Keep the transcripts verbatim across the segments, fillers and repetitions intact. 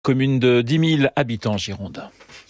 Commune de dix mille habitants en Gironde.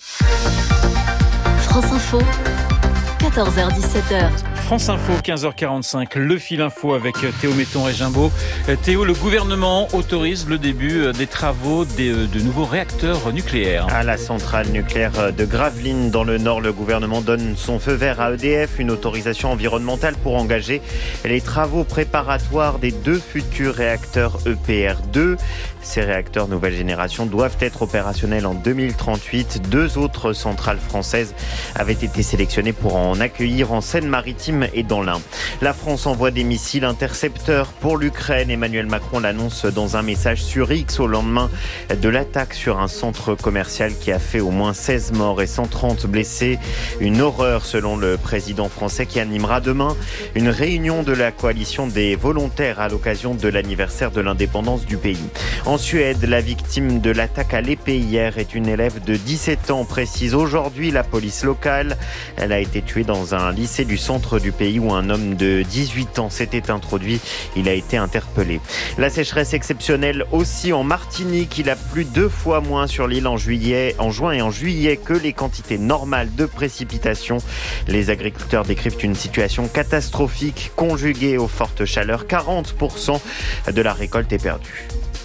France Info, quatorze heures dix-sept heures. France Info, quinze heures quarante-cinq, le fil info avec Théo Metton et Jimbo. Théo, le gouvernement autorise le début des travaux des, de nouveaux réacteurs nucléaires. À la centrale nucléaire de Gravelines, dans le Nord, le gouvernement donne son feu vert à E D F, une autorisation environnementale pour engager les travaux préparatoires des deux futurs réacteurs E P R deux. Ces réacteurs nouvelle génération doivent être opérationnels en deux mille trente-huit. Deux autres centrales françaises avaient été sélectionnées pour en accueillir en Seine-Maritime et dans l'Ain. La France envoie des missiles intercepteurs pour l'Ukraine. Emmanuel Macron l'annonce dans un message sur X au lendemain de l'attaque sur un centre commercial qui a fait au moins seize morts et cent trente blessés. Une horreur selon le président français qui animera demain une réunion de la coalition des volontaires à l'occasion de l'anniversaire de l'indépendance du pays. En Suède, la victime de l'attaque à l'épée hier est une élève de dix-sept ans, précise aujourd'hui la police locale. Elle a été tuée dans un lycée du centre du pays où un homme de dix-huit ans s'était introduit. Il a été interpellé. La sécheresse exceptionnelle aussi en Martinique. Il a plu deux fois moins sur l'île en juillet, en juin et en juillet que les quantités normales de précipitations. Les agriculteurs décrivent une situation catastrophique conjuguée aux fortes chaleurs. quarante pour cent de la récolte est perdue.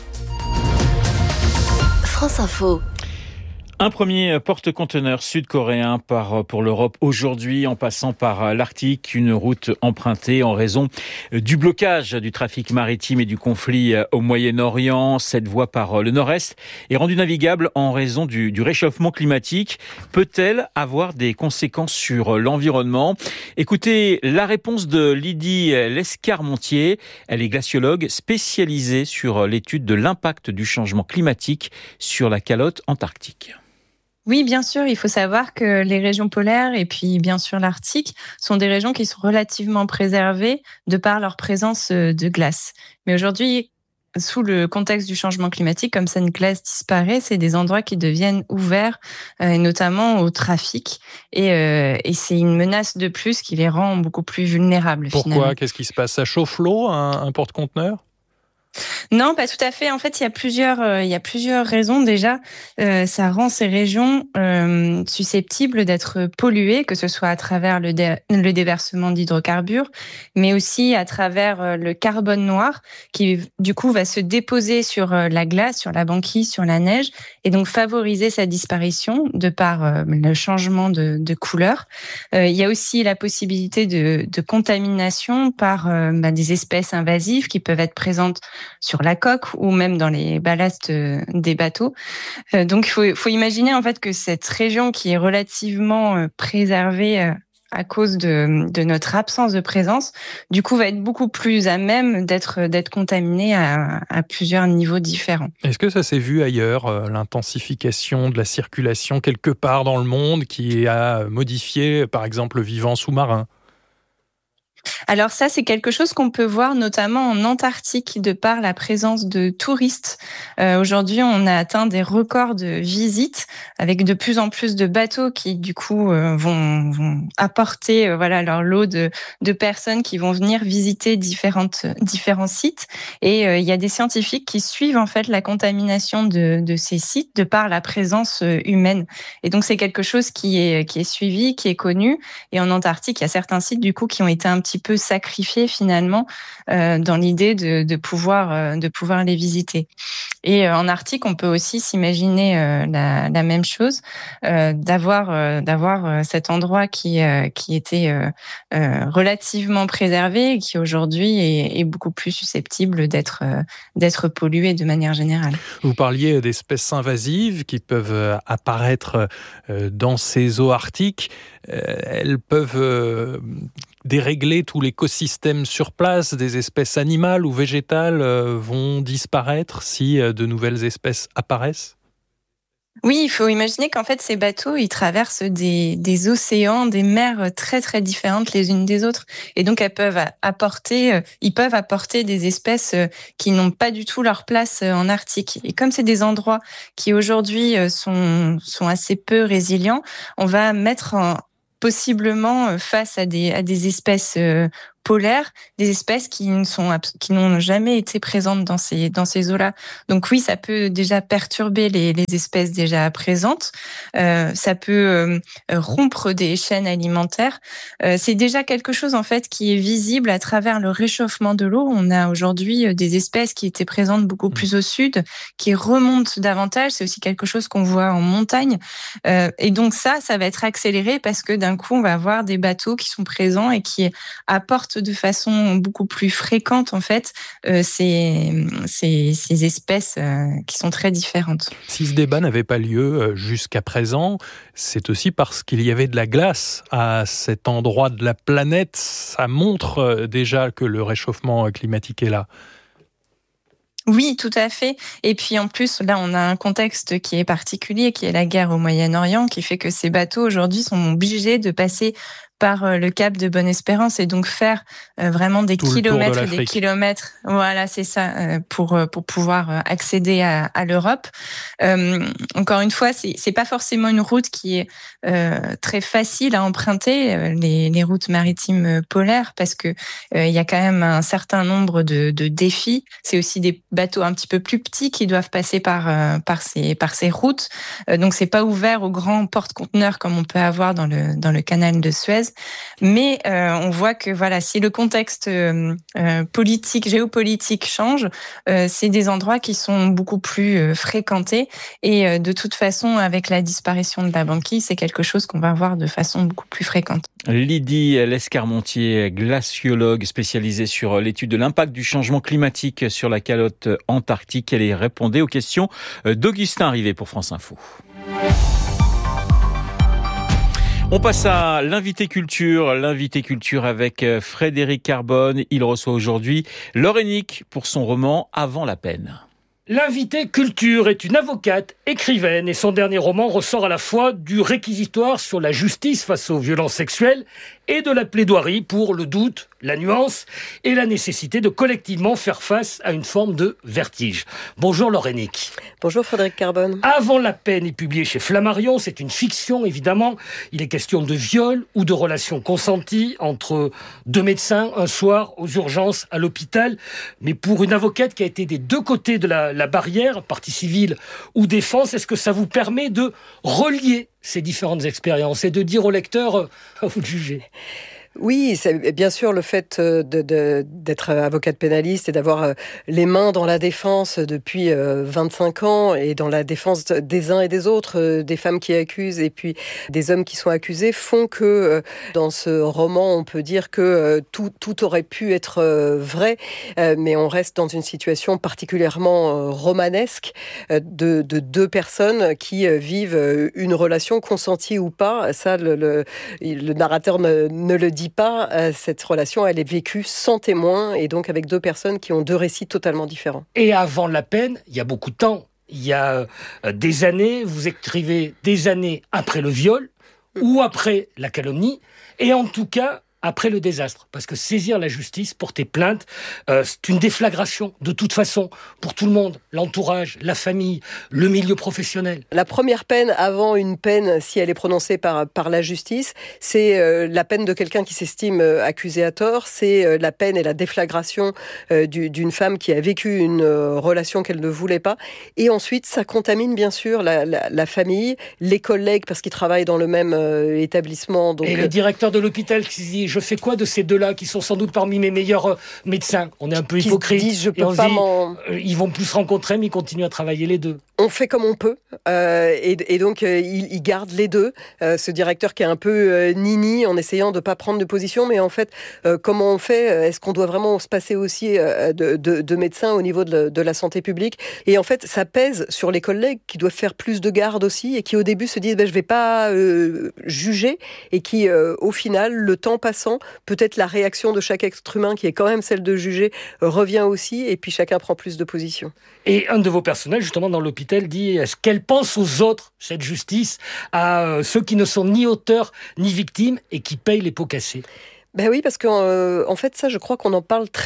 France Info. Un premier porte-conteneurs sud-coréen part pour l'Europe aujourd'hui en passant par l'Arctique, une route empruntée en raison du blocage du trafic maritime et du conflit au Moyen-Orient. Cette voie par le nord-est est rendue navigable en raison du, du réchauffement climatique. Peut-elle avoir des conséquences sur l'environnement ? Écoutez la réponse de Lydie Lescarmontier. Elle est glaciologue spécialisée sur l'étude de l'impact du changement climatique sur la calotte antarctique. Oui, bien sûr, il faut savoir que les régions polaires et puis bien sûr l'Arctique sont des régions qui sont relativement préservées de par leur présence de glace. Mais aujourd'hui, sous le contexte du changement climatique, comme cette glace disparaît, c'est des endroits qui deviennent ouverts, euh, notamment au trafic. Et, euh, et c'est une menace de plus qui les rend beaucoup plus vulnérables. Pourquoi ? Finalement. Qu'est-ce qui se passe ? Ça chauffe l'eau, un, un porte-conteneur ? Non, pas tout à fait. En fait, il y a plusieurs, euh, il y a plusieurs raisons. Déjà, euh, ça rend ces régions euh, susceptibles d'être polluées, que ce soit à travers le, dé- le déversement d'hydrocarbures, mais aussi à travers euh, le carbone noir, qui du coup va se déposer sur euh, la glace, sur la banquise, sur la neige, et donc favoriser sa disparition de par euh, le changement de, de couleur. Euh, il y a aussi la possibilité de, de contamination par euh, bah, des espèces invasives qui peuvent être présentes sur la coque ou même dans les ballasts des bateaux. Euh, donc, il faut, faut imaginer en fait que cette région qui est relativement euh, préservée euh, à cause de, de notre absence de présence, du coup, va être beaucoup plus à même d'être, d'être contaminée à, à plusieurs niveaux différents. Est-ce que ça s'est vu ailleurs, euh, l'intensification de la circulation quelque part dans le monde qui a modifié, par exemple, le vivant sous-marin ? Alors ça, c'est quelque chose qu'on peut voir notamment en Antarctique de par la présence de touristes. Euh, aujourd'hui, on a atteint des records de visites avec de plus en plus de bateaux qui, du coup, euh, vont, vont apporter euh, voilà, leur lot de, de personnes qui vont venir visiter différentes, différents sites. Et euh, il y a des scientifiques qui suivent en fait la contamination de, de ces sites de par la présence humaine. Et donc, c'est quelque chose qui est, qui est suivi, qui est connu. Et en Antarctique, il y a certains sites, du coup, qui ont été un petit peu sacrifiés finalement euh, dans l'idée de, de pouvoir euh, de pouvoir les visiter. Et euh, en Arctique, on peut aussi s'imaginer euh, la, la même chose, euh, d'avoir euh, d'avoir euh, cet endroit qui euh, qui était euh, euh, relativement préservé et qui aujourd'hui est, est beaucoup plus susceptible d'être euh, d'être pollué de manière générale. Vous parliez d'espèces invasives qui peuvent apparaître dans ces eaux arctiques. Elles peuvent dérégler tout l'écosystème sur place, des espèces animales ou végétales vont disparaître si de nouvelles espèces apparaissent ? Oui, il faut imaginer qu'en fait, ces bateaux, ils traversent des, des océans, des mers très, très différentes les unes des autres. Et donc, elles peuvent apporter, ils peuvent apporter des espèces qui n'ont pas du tout leur place en Arctique. Et comme c'est des endroits qui aujourd'hui sont, sont assez peu résilients, on va mettre en, possiblement face à des, à des espèces polaires, des espèces qui ne sont qui n'ont jamais été présentes dans ces dans ces eaux-là. Donc oui, ça peut déjà perturber les, les espèces déjà présentes. Euh, ça peut euh, rompre des chaînes alimentaires. Euh, c'est déjà quelque chose en fait qui est visible à travers le réchauffement de l'eau. On a aujourd'hui des espèces qui étaient présentes beaucoup plus au sud, qui remontent davantage. C'est aussi quelque chose qu'on voit en montagne. Euh, et donc ça, ça va être accéléré parce que d'un coup, on va avoir des bateaux qui sont présents et qui apportent de façon beaucoup plus fréquente en fait euh, ces, ces, ces espèces euh, qui sont très différentes. Si ce débat n'avait pas lieu jusqu'à présent, c'est aussi parce qu'il y avait de la glace à cet endroit de la planète. Ça montre déjà que le réchauffement climatique est là. Oui, tout à fait. Et puis en plus, là, on a un contexte qui est particulier, qui est la guerre au Moyen-Orient, qui fait que ces bateaux aujourd'hui sont obligés de passer par le cap de Bonne-Espérance et donc faire vraiment des Tout kilomètres et des kilomètres. Voilà, c'est ça, pour pour pouvoir accéder à, à l'Europe. Euh, encore une fois, c'est c'est pas forcément une route qui est euh, très facile à emprunter, les les routes maritimes polaires, parce que euh, il y a quand même un certain nombre de de défis. C'est aussi des bateaux un petit peu plus petits qui doivent passer par euh, par ces par ces routes. Euh, donc c'est pas ouvert aux grands porte-conteneurs comme on peut avoir dans le dans le canal de Suez. Mais euh, on voit que voilà, si le contexte euh, politique, géopolitique change, euh, c'est des endroits qui sont beaucoup plus euh, fréquentés. Et euh, de toute façon, avec la disparition de la banquise, c'est quelque chose qu'on va voir de façon beaucoup plus fréquente. Lydie Lescarmontier, glaciologue spécialisée sur l'étude de l'impact du changement climatique sur la calotte antarctique. Elle répondait aux questions d'Augustin Rivet pour France Info. On passe à l'invité culture, l'invité culture avec Frédéric Carbone. Il reçoit aujourd'hui Laure Hennick pour son roman Avant la peine. L'invité culture est une avocate, écrivaine, et son dernier roman ressort à la fois du réquisitoire sur la justice face aux violences sexuelles et de la plaidoirie pour le doute, la nuance et la nécessité de collectivement faire face à une forme de vertige. Bonjour Laure Hennick. Bonjour Frédéric Carbone. Avant la peine est publié chez Flammarion, c'est une fiction évidemment. Il est question de viol ou de relations consenties entre deux médecins un soir aux urgences à l'hôpital. Mais pour une avocate qui a été des deux côtés de la, la barrière, partie civile ou défense, est-ce que ça vous permet de relier ces différentes expériences et de dire au lecteur euh, à vous de juger? Oui, c'est bien sûr le fait de, de, d'être avocate pénaliste et d'avoir les mains dans la défense depuis vingt-cinq ans et dans la défense des uns et des autres, des femmes qui accusent et puis des hommes qui sont accusés, font que dans ce roman, on peut dire que tout, tout aurait pu être vrai, mais on reste dans une situation particulièrement romanesque de, de deux personnes qui vivent une relation consentie ou pas. Ça, le, le, le narrateur ne, ne le dit pas. Cette relation, elle est vécue sans témoin et donc avec deux personnes qui ont deux récits totalement différents. Et avant la peine, il y a beaucoup de temps. Il y a des années, vous écrivez des années après le viol mmh. ou après la calomnie et en tout cas après le désastre. Parce que saisir la justice, porter plainte, euh, c'est une déflagration de toute façon pour tout le monde, l'entourage, la famille, le milieu professionnel. La première peine avant une peine, si elle est prononcée par, par la justice, c'est euh, la peine de quelqu'un qui s'estime euh, accusé à tort, c'est euh, la peine et la déflagration euh, du, d'une femme qui a vécu une euh, relation qu'elle ne voulait pas. Et ensuite, ça contamine bien sûr la, la, la famille, les collègues parce qu'ils travaillent dans le même euh, établissement. Donc, et le directeur de l'hôpital qui se dit « je fais quoi de ces deux-là qui sont sans doute parmi mes meilleurs euh, médecins ?» On est un peu hypocrite. Disent, je peux et on pas se dit, m'en... euh, ils vont plus se rencontrer, mais ils continuent à travailler les deux. On fait comme on peut, euh, et, et donc euh, il, il garde les deux. Euh, ce directeur qui est un peu euh, nini en essayant de pas prendre de position, mais en fait, euh, comment on fait? Est-ce qu'on doit vraiment se passer aussi euh, de, de, de médecins au niveau de, de la santé publique? Et en fait, ça pèse sur les collègues qui doivent faire plus de garde aussi, et qui au début se disent ben, je vais pas euh, juger, et qui euh, au final, le temps passant, peut-être la réaction de chaque être humain qui est quand même celle de juger revient aussi, et puis chacun prend plus de position. Et un de vos personnages, justement dans l'hôpital, dit est-ce qu'elle pense aux autres, cette justice, à euh, ceux qui ne sont ni auteurs ni victimes et qui payent les pots cassés? Ben oui, parce qu'en euh, en fait, ça, je crois qu'on en parle très peu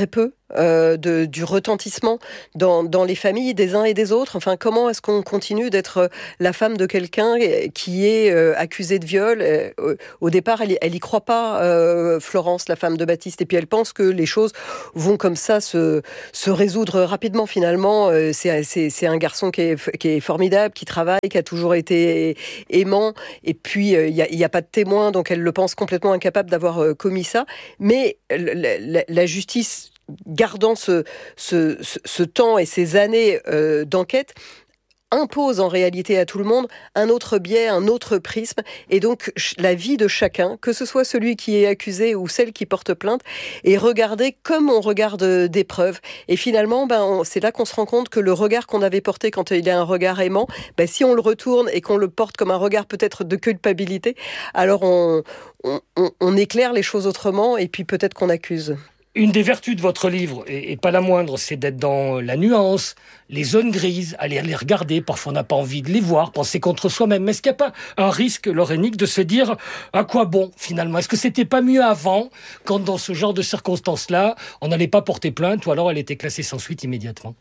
euh, de, du retentissement dans, dans les familles des uns et des autres. Enfin, comment est-ce qu'on continue d'être la femme de quelqu'un qui est euh, accusée de viol? euh, Au départ, elle, elle y croit pas, euh, Florence, la femme de Baptiste, et puis elle pense que les choses vont comme ça se, se résoudre rapidement. Finalement, euh, c'est, c'est, c'est un garçon qui est, qui est formidable, qui travaille, qui a toujours été aimant, et puis il n'y a, y a pas de témoin, donc elle le pense complètement incapable d'avoir euh, commis ça. Mais la, la, la justice, gardant ce, ce, ce, ce temps et ces années euh, d'enquête, impose en réalité à tout le monde un autre biais, un autre prisme, et donc la vie de chacun, que ce soit celui qui est accusé ou celle qui porte plainte, est regardée comme on regarde des preuves. Et finalement, ben, on, c'est là qu'on se rend compte que le regard qu'on avait porté quand il y a un regard aimant, ben, si on le retourne et qu'on le porte comme un regard peut-être de culpabilité, alors on, on, on, on éclaire les choses autrement, et puis peut-être qu'on accuse. Une des vertus de votre livre, et pas la moindre, c'est d'être dans la nuance, les zones grises, aller les regarder. Parfois, on n'a pas envie de les voir, penser contre soi-même. Mais est-ce qu'il n'y a pas un risque, Laurenique, de se dire à quoi bon, finalement? Est-ce que c'était pas mieux avant, quand dans ce genre de circonstances-là, on n'allait pas porter plainte, ou alors elle était classée sans suite immédiatement?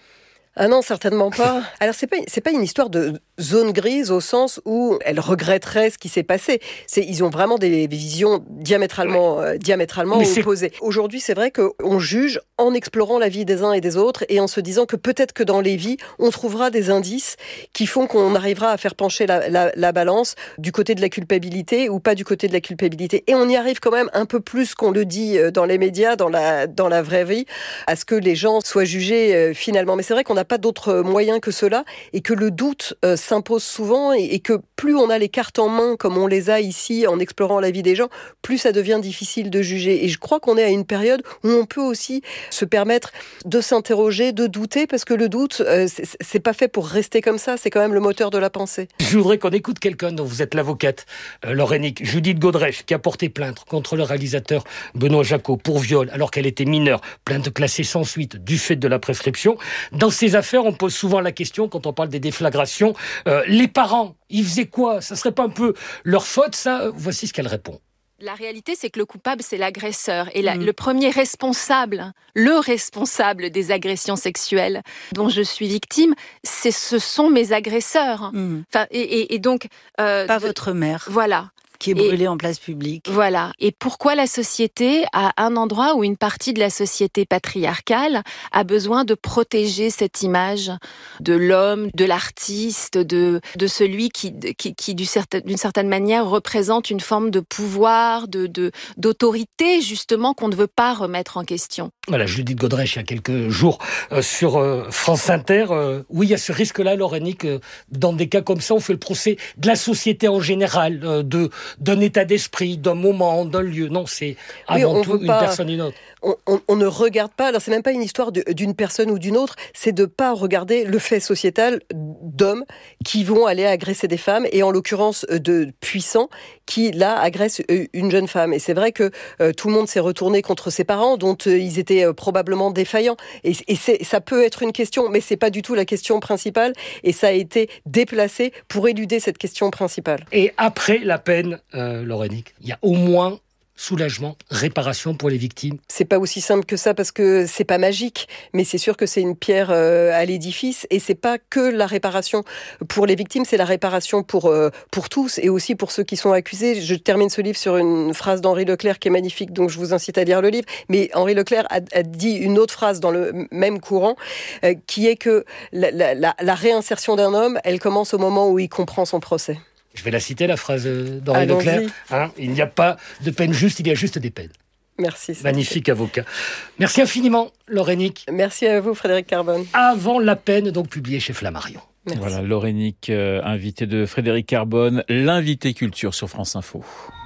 Ah non, certainement pas. Alors, c'est pas, c'est pas une histoire de zone grise au sens où elle regretterait ce qui s'est passé. C'est, ils ont vraiment des visions diamétralement, euh, diamétralement opposées. Aujourd'hui, c'est vrai qu'on juge en explorant la vie des uns et des autres et en se disant que peut-être que dans les vies, on trouvera des indices qui font qu'on arrivera à faire pencher la, la, la balance du côté de la culpabilité ou pas du côté de la culpabilité. Et on y arrive quand même un peu plus qu'on le dit dans les médias, dans la, dans la vraie vie, à ce que les gens soient jugés euh, finalement. Mais c'est vrai qu'on n'a pas d'autres moyens que cela et que le doute euh, s'impose souvent et, et que plus on a les cartes en main comme on les a ici en explorant la vie des gens, plus ça devient difficile de juger. Et je crois qu'on est à une période où on peut aussi se permettre de s'interroger, de douter, parce que le doute, euh, c'est, c'est pas fait pour rester comme ça, c'est quand même le moteur de la pensée. Je voudrais qu'on écoute quelqu'un dont vous êtes l'avocate, euh, Laurenique, Judith Godrèche, qui a porté plainte contre le réalisateur Benoît Jacot pour viol alors qu'elle était mineure, plainte classée sans suite du fait de la prescription. Dans ces affaires, on pose souvent la question, quand on parle des déflagrations, euh, les parents, ils faisaient quoi? Ça serait pas un peu leur faute, ça? Voici ce qu'elle répond. La réalité, c'est que le coupable, c'est l'agresseur. Et la, mmh. le premier responsable, le responsable des agressions sexuelles dont je suis victime, c'est, ce sont mes agresseurs. Mmh. Enfin, et, et, et donc... Euh, pas votre mère. Voilà. Qui est brûlée et, en place publique. Voilà. Et pourquoi la société, à un endroit où une partie de la société patriarcale a besoin de protéger cette image de l'homme, de l'artiste, de, de celui qui, qui, qui d'une certaine manière, représente une forme de pouvoir, de, de, d'autorité, justement, qu'on ne veut pas remettre en question. Voilà, Judith Godrèche, il y a quelques jours, euh, sur euh, France Inter. Euh, oui, il y a ce risque-là, Laurenique, euh, dans des cas comme ça, on fait le procès de la société en général, euh, de d'un état d'esprit, d'un moment, d'un lieu. Non, c'est avant oui, tout une pas, personne et une autre. On, on, on ne regarde pas, alors c'est même pas une histoire de, d'une personne ou d'une autre, c'est de pas regarder le fait sociétal d'hommes qui vont aller agresser des femmes, et en l'occurrence de puissants qui, là, agressent une jeune femme. Et c'est vrai que euh, tout le monde s'est retourné contre ses parents, dont euh, ils étaient euh, probablement défaillants. Et, et c'est, ça peut être une question, mais c'est pas du tout la question principale, et ça a été déplacé pour éluder cette question principale. Et après la peine, Euh, Laurenique, il y a au moins soulagement, réparation pour les victimes. C'est pas aussi simple que ça parce que c'est pas magique, mais c'est sûr que c'est une pierre euh, à l'édifice, et c'est pas que la réparation pour les victimes, c'est la réparation pour euh, pour tous et aussi pour ceux qui sont accusés. Je termine ce livre sur une phrase d'Henri Leclerc qui est magnifique, donc je vous incite à lire le livre. Mais Henri Leclerc a, a dit une autre phrase dans le même courant, euh, qui est que la, la, la, la réinsertion d'un homme, elle commence au moment où il comprend son procès. Je vais la citer, la phrase d'Henri Leclerc. Hein, il n'y a pas de peine juste, il y a juste des peines. Merci. Magnifique avocat. Merci infiniment, Laurenique. Merci à vous, Frédéric Carbone. Avant la peine, donc publié chez Flammarion. Merci. Voilà, Laurenique, euh, invité de Frédéric Carbone, l'invité culture sur France Info.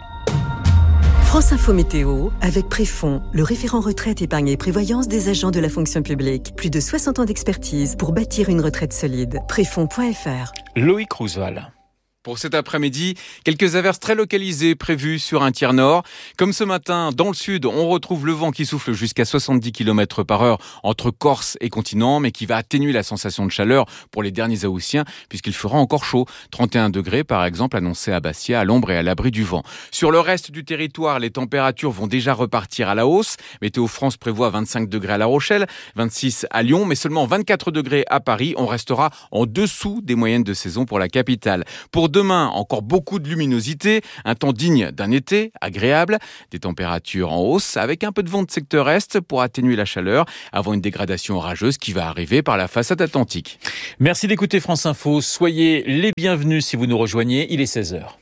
France Info Météo, avec Préfond, le référent retraite, épargne et prévoyance des agents de la fonction publique. Plus de soixante ans d'expertise pour bâtir une retraite solide. Préfond point f r. Loïc Roosevelt. Pour cet après-midi, quelques averses très localisées prévues sur un tiers nord. Comme ce matin, dans le sud, on retrouve le vent qui souffle jusqu'à soixante-dix kilomètres par heure entre Corse et continent, mais qui va atténuer la sensation de chaleur pour les derniers Haussiens, puisqu'il fera encore chaud. trente et un degrés, par exemple, annoncé à Bastia, à l'ombre et à l'abri du vent. Sur le reste du territoire, les températures vont déjà repartir à la hausse. Météo France prévoit vingt-cinq degrés à La Rochelle, vingt-six à Lyon, mais seulement vingt-quatre degrés à Paris. On restera en dessous des moyennes de saison pour la capitale. Pour demain, encore beaucoup de luminosité, un temps digne d'un été agréable, des températures en hausse avec un peu de vent de secteur est pour atténuer la chaleur avant une dégradation orageuse qui va arriver par la façade atlantique. Merci d'écouter France Info. Soyez les bienvenus si vous nous rejoignez. Il est seize heures.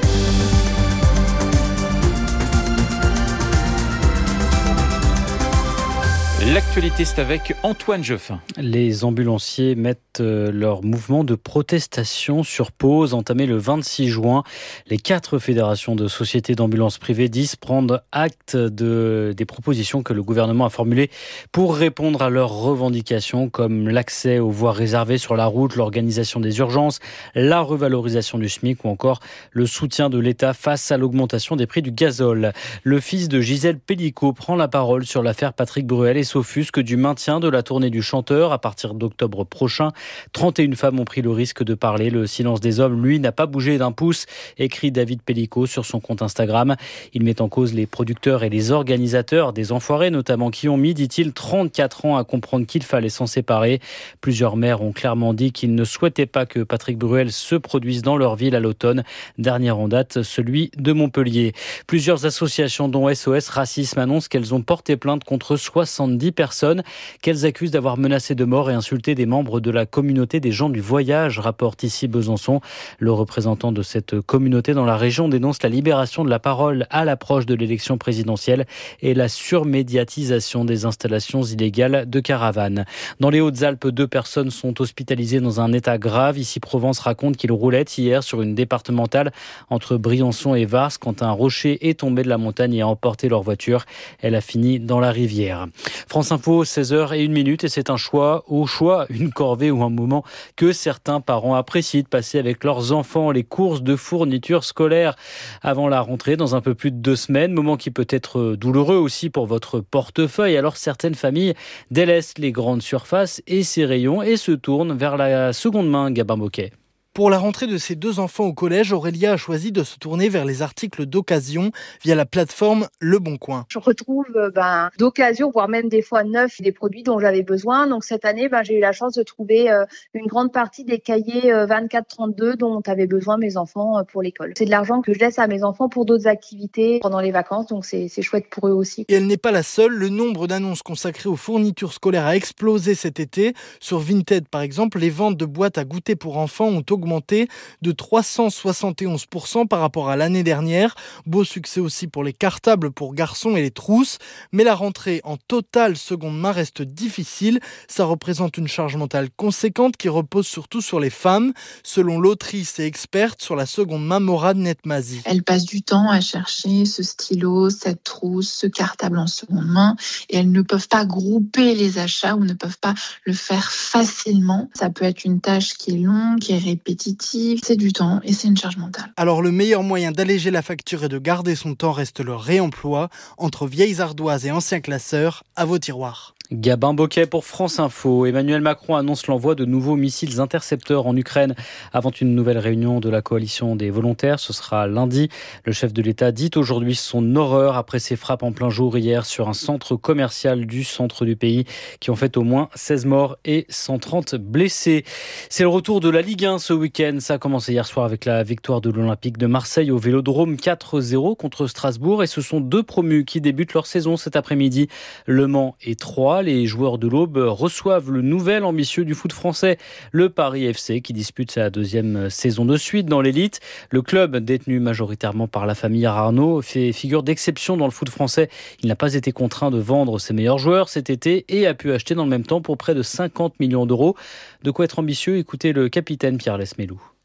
L'actualité, c'est avec Antoine Jeffin. Les ambulanciers mettent leur mouvement de protestation sur pause, entamé le vingt-six juin. Les quatre fédérations de sociétés d'ambulances privées disent prendre acte de, des propositions que le gouvernement a formulées pour répondre à leurs revendications, comme l'accès aux voies réservées sur la route, l'organisation des urgences, la revalorisation du SMIC ou encore le soutien de l'État face à l'augmentation des prix du gazole. Le fils de Gisèle Pellicot prend la parole sur l'affaire Patrick Bruel et s'offusque du maintien de la tournée du chanteur à partir d'octobre prochain. trente et une femmes ont pris le risque de parler. Le silence des hommes, lui, n'a pas bougé d'un pouce, écrit David Pellicot sur son compte Instagram. Il met en cause les producteurs et les organisateurs des Enfoirés, notamment, qui ont mis, dit-il, trente-quatre ans à comprendre qu'il fallait s'en séparer. Plusieurs maires ont clairement dit qu'ils ne souhaitaient pas que Patrick Bruel se produise dans leur ville à l'automne. Dernier en date, celui de Montpellier. Plusieurs associations, dont S O S Racisme, annoncent qu'elles ont porté plainte contre soixante-dix personnes qu'elles accusent d'avoir menacé de mort et insulté des membres de la communauté des gens du voyage, rapporte ici Besançon. Le représentant de cette communauté dans la région dénonce la libération de la parole à l'approche de l'élection présidentielle et la surmédiatisation des installations illégales de caravanes. Dans les Hautes-Alpes, deux personnes sont hospitalisées dans un état grave. Ici, Provence raconte qu'il roulait hier sur une départementale entre Briançon et Vars quand un rocher est tombé de la montagne et a emporté leur voiture. Elle a fini dans la rivière. France Info, seize heures et une minute, et c'est un choix, au choix, une corvée ou un moment que certains parents apprécient de passer avec leurs enfants, les courses de fournitures scolaires avant la rentrée dans un peu plus de deux semaines, moment qui peut être douloureux aussi pour votre portefeuille. Alors certaines familles délaissent les grandes surfaces et ces rayons et se tournent vers la seconde main, Gabin Bocquet. Pour la rentrée de ses deux enfants au collège, Aurélia a choisi de se tourner vers les articles d'occasion via la plateforme Le Bon Coin. Je retrouve ben, d'occasion, voire même des fois neufs, des produits dont j'avais besoin. Donc cette année, ben, j'ai eu la chance de trouver euh, une grande partie des cahiers euh, vingt-quatre trente-deux dont avaient besoin mes enfants euh, pour l'école. C'est de l'argent que je laisse à mes enfants pour d'autres activités pendant les vacances, donc c'est, c'est chouette pour eux aussi. Et elle n'est pas la seule. Le nombre d'annonces consacrées aux fournitures scolaires a explosé cet été. Sur Vinted, par exemple, les ventes de boîtes à goûter pour enfants ont augmenté augmenté de trois cent soixante et onze pour cent par rapport à l'année dernière. Beau succès aussi pour les cartables pour garçons et les trousses. Mais la rentrée en totale seconde main reste difficile. Ça représente une charge mentale conséquente qui repose surtout sur les femmes. Selon l'autrice et experte sur la seconde main, Morad Netmazi. Elle passe du temps à chercher ce stylo, cette trousse, ce cartable en seconde main et elles ne peuvent pas grouper les achats ou ne peuvent pas le faire facilement. Ça peut être une tâche qui est longue, qui est répétitive. C'est du temps et c'est une charge mentale. Alors le meilleur moyen d'alléger la facture et de garder son temps reste le réemploi. Entre vieilles ardoises et anciens classeurs, à vos tiroirs. Gabin Bocquet pour France Info. Emmanuel Macron annonce l'envoi de nouveaux missiles intercepteurs en Ukraine avant une nouvelle réunion de la coalition des volontaires. Ce sera lundi. Le chef de l'État dit aujourd'hui son horreur après ses frappes en plein jour hier sur un centre commercial du centre du pays qui ont fait au moins seize morts et cent trente blessés. C'est le retour de la Ligue un ce week-end. Ça a commencé hier soir avec la victoire de l'Olympique de Marseille au Vélodrome quatre zéro contre Strasbourg et ce sont deux promus qui débutent leur saison cet après-midi. Le Mans et Troyes. Les joueurs de l'Aube reçoivent le nouvel ambitieux du foot français, le Paris F C, qui dispute sa deuxième saison de suite dans l'élite. Le club, détenu majoritairement par la famille Arnaud, fait figure d'exception dans le foot français. Il n'a pas été contraint de vendre ses meilleurs joueurs cet été et a pu acheter dans le même temps pour près de cinquante millions d'euros. De quoi être ambitieux, écoutez le capitaine Pierre Lesmelou.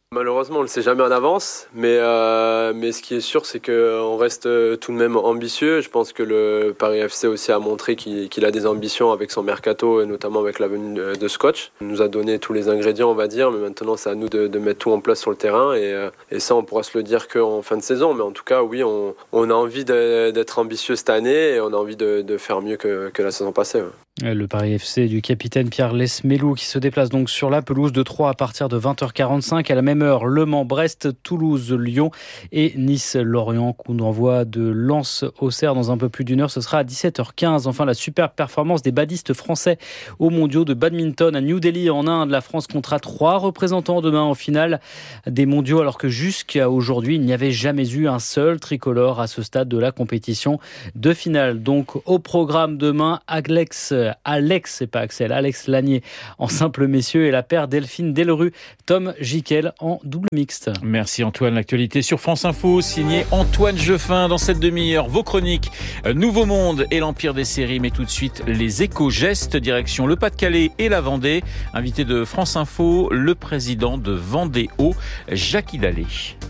Malheureusement, on ne le sait jamais en avance, mais, euh, mais ce qui est sûr, c'est qu'on reste tout de même ambitieux. Je pense que le Paris F C aussi a montré qu'il, qu'il a des ambitions avec son mercato, et notamment avec la venue de Scotch. Il nous a donné tous les ingrédients, on va dire, mais maintenant c'est à nous de, de mettre tout en place sur le terrain, et, et ça on pourra se le dire qu'en fin de saison. Mais en tout cas, oui, on, on a envie de, d'être ambitieux cette année, et on a envie de, de faire mieux que, que la saison passée. Ouais. Le Paris F C du capitaine Pierre Lesmelou qui se déplace donc sur la pelouse de Troyes à partir de vingt heures quarante-cinq. À la même heure, Le Mans, Brest, Toulouse, Lyon et Nice-Lorient. Coup d'envoi de Lens-Auxerre dans un peu plus d'une heure. Ce sera à dix-sept heures quinze. Enfin, la superbe performance des badistes français aux mondiaux de badminton à New Delhi en Inde. La France comptera trois représentants demain en finale des mondiaux, alors que jusqu'à aujourd'hui, il n'y avait jamais eu un seul tricolore à ce stade de la compétition de finale. Donc, au programme demain, Alex Alex, c'est pas Axel, Alex Lanier en simple messieurs et la paire Delphine Delru, Tom Gickel en double mixte. Merci Antoine. L'actualité sur France Info, signé Antoine Jeffin. Dans cette demi-heure, vos chroniques, Nouveau Monde et l'Empire des séries. Mais tout de suite, les éco-gestes, direction le Pas-de-Calais et la Vendée. Invité de France Info, le président de Vendée-Eau, Jacques Hidalé.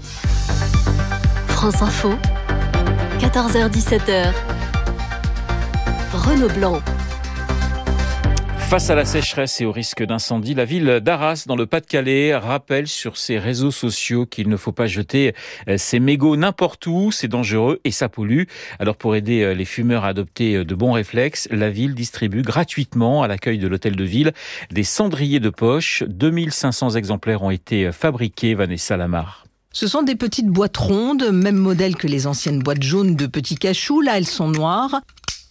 France Info, quatorze heures dix-sept heures. Renaud Blanc. Face à la sécheresse et au risque d'incendie, la ville d'Arras, dans le Pas-de-Calais, rappelle sur ses réseaux sociaux qu'il ne faut pas jeter ses mégots n'importe où, c'est dangereux et ça pollue. Alors pour aider les fumeurs à adopter de bons réflexes, la ville distribue gratuitement à l'accueil de l'hôtel de ville des cendriers de poche. deux mille cinq cents exemplaires ont été fabriqués, Vanessa Lamar. Ce sont des petites boîtes rondes, même modèle que les anciennes boîtes jaunes de petits cachous. Là, elles sont noires,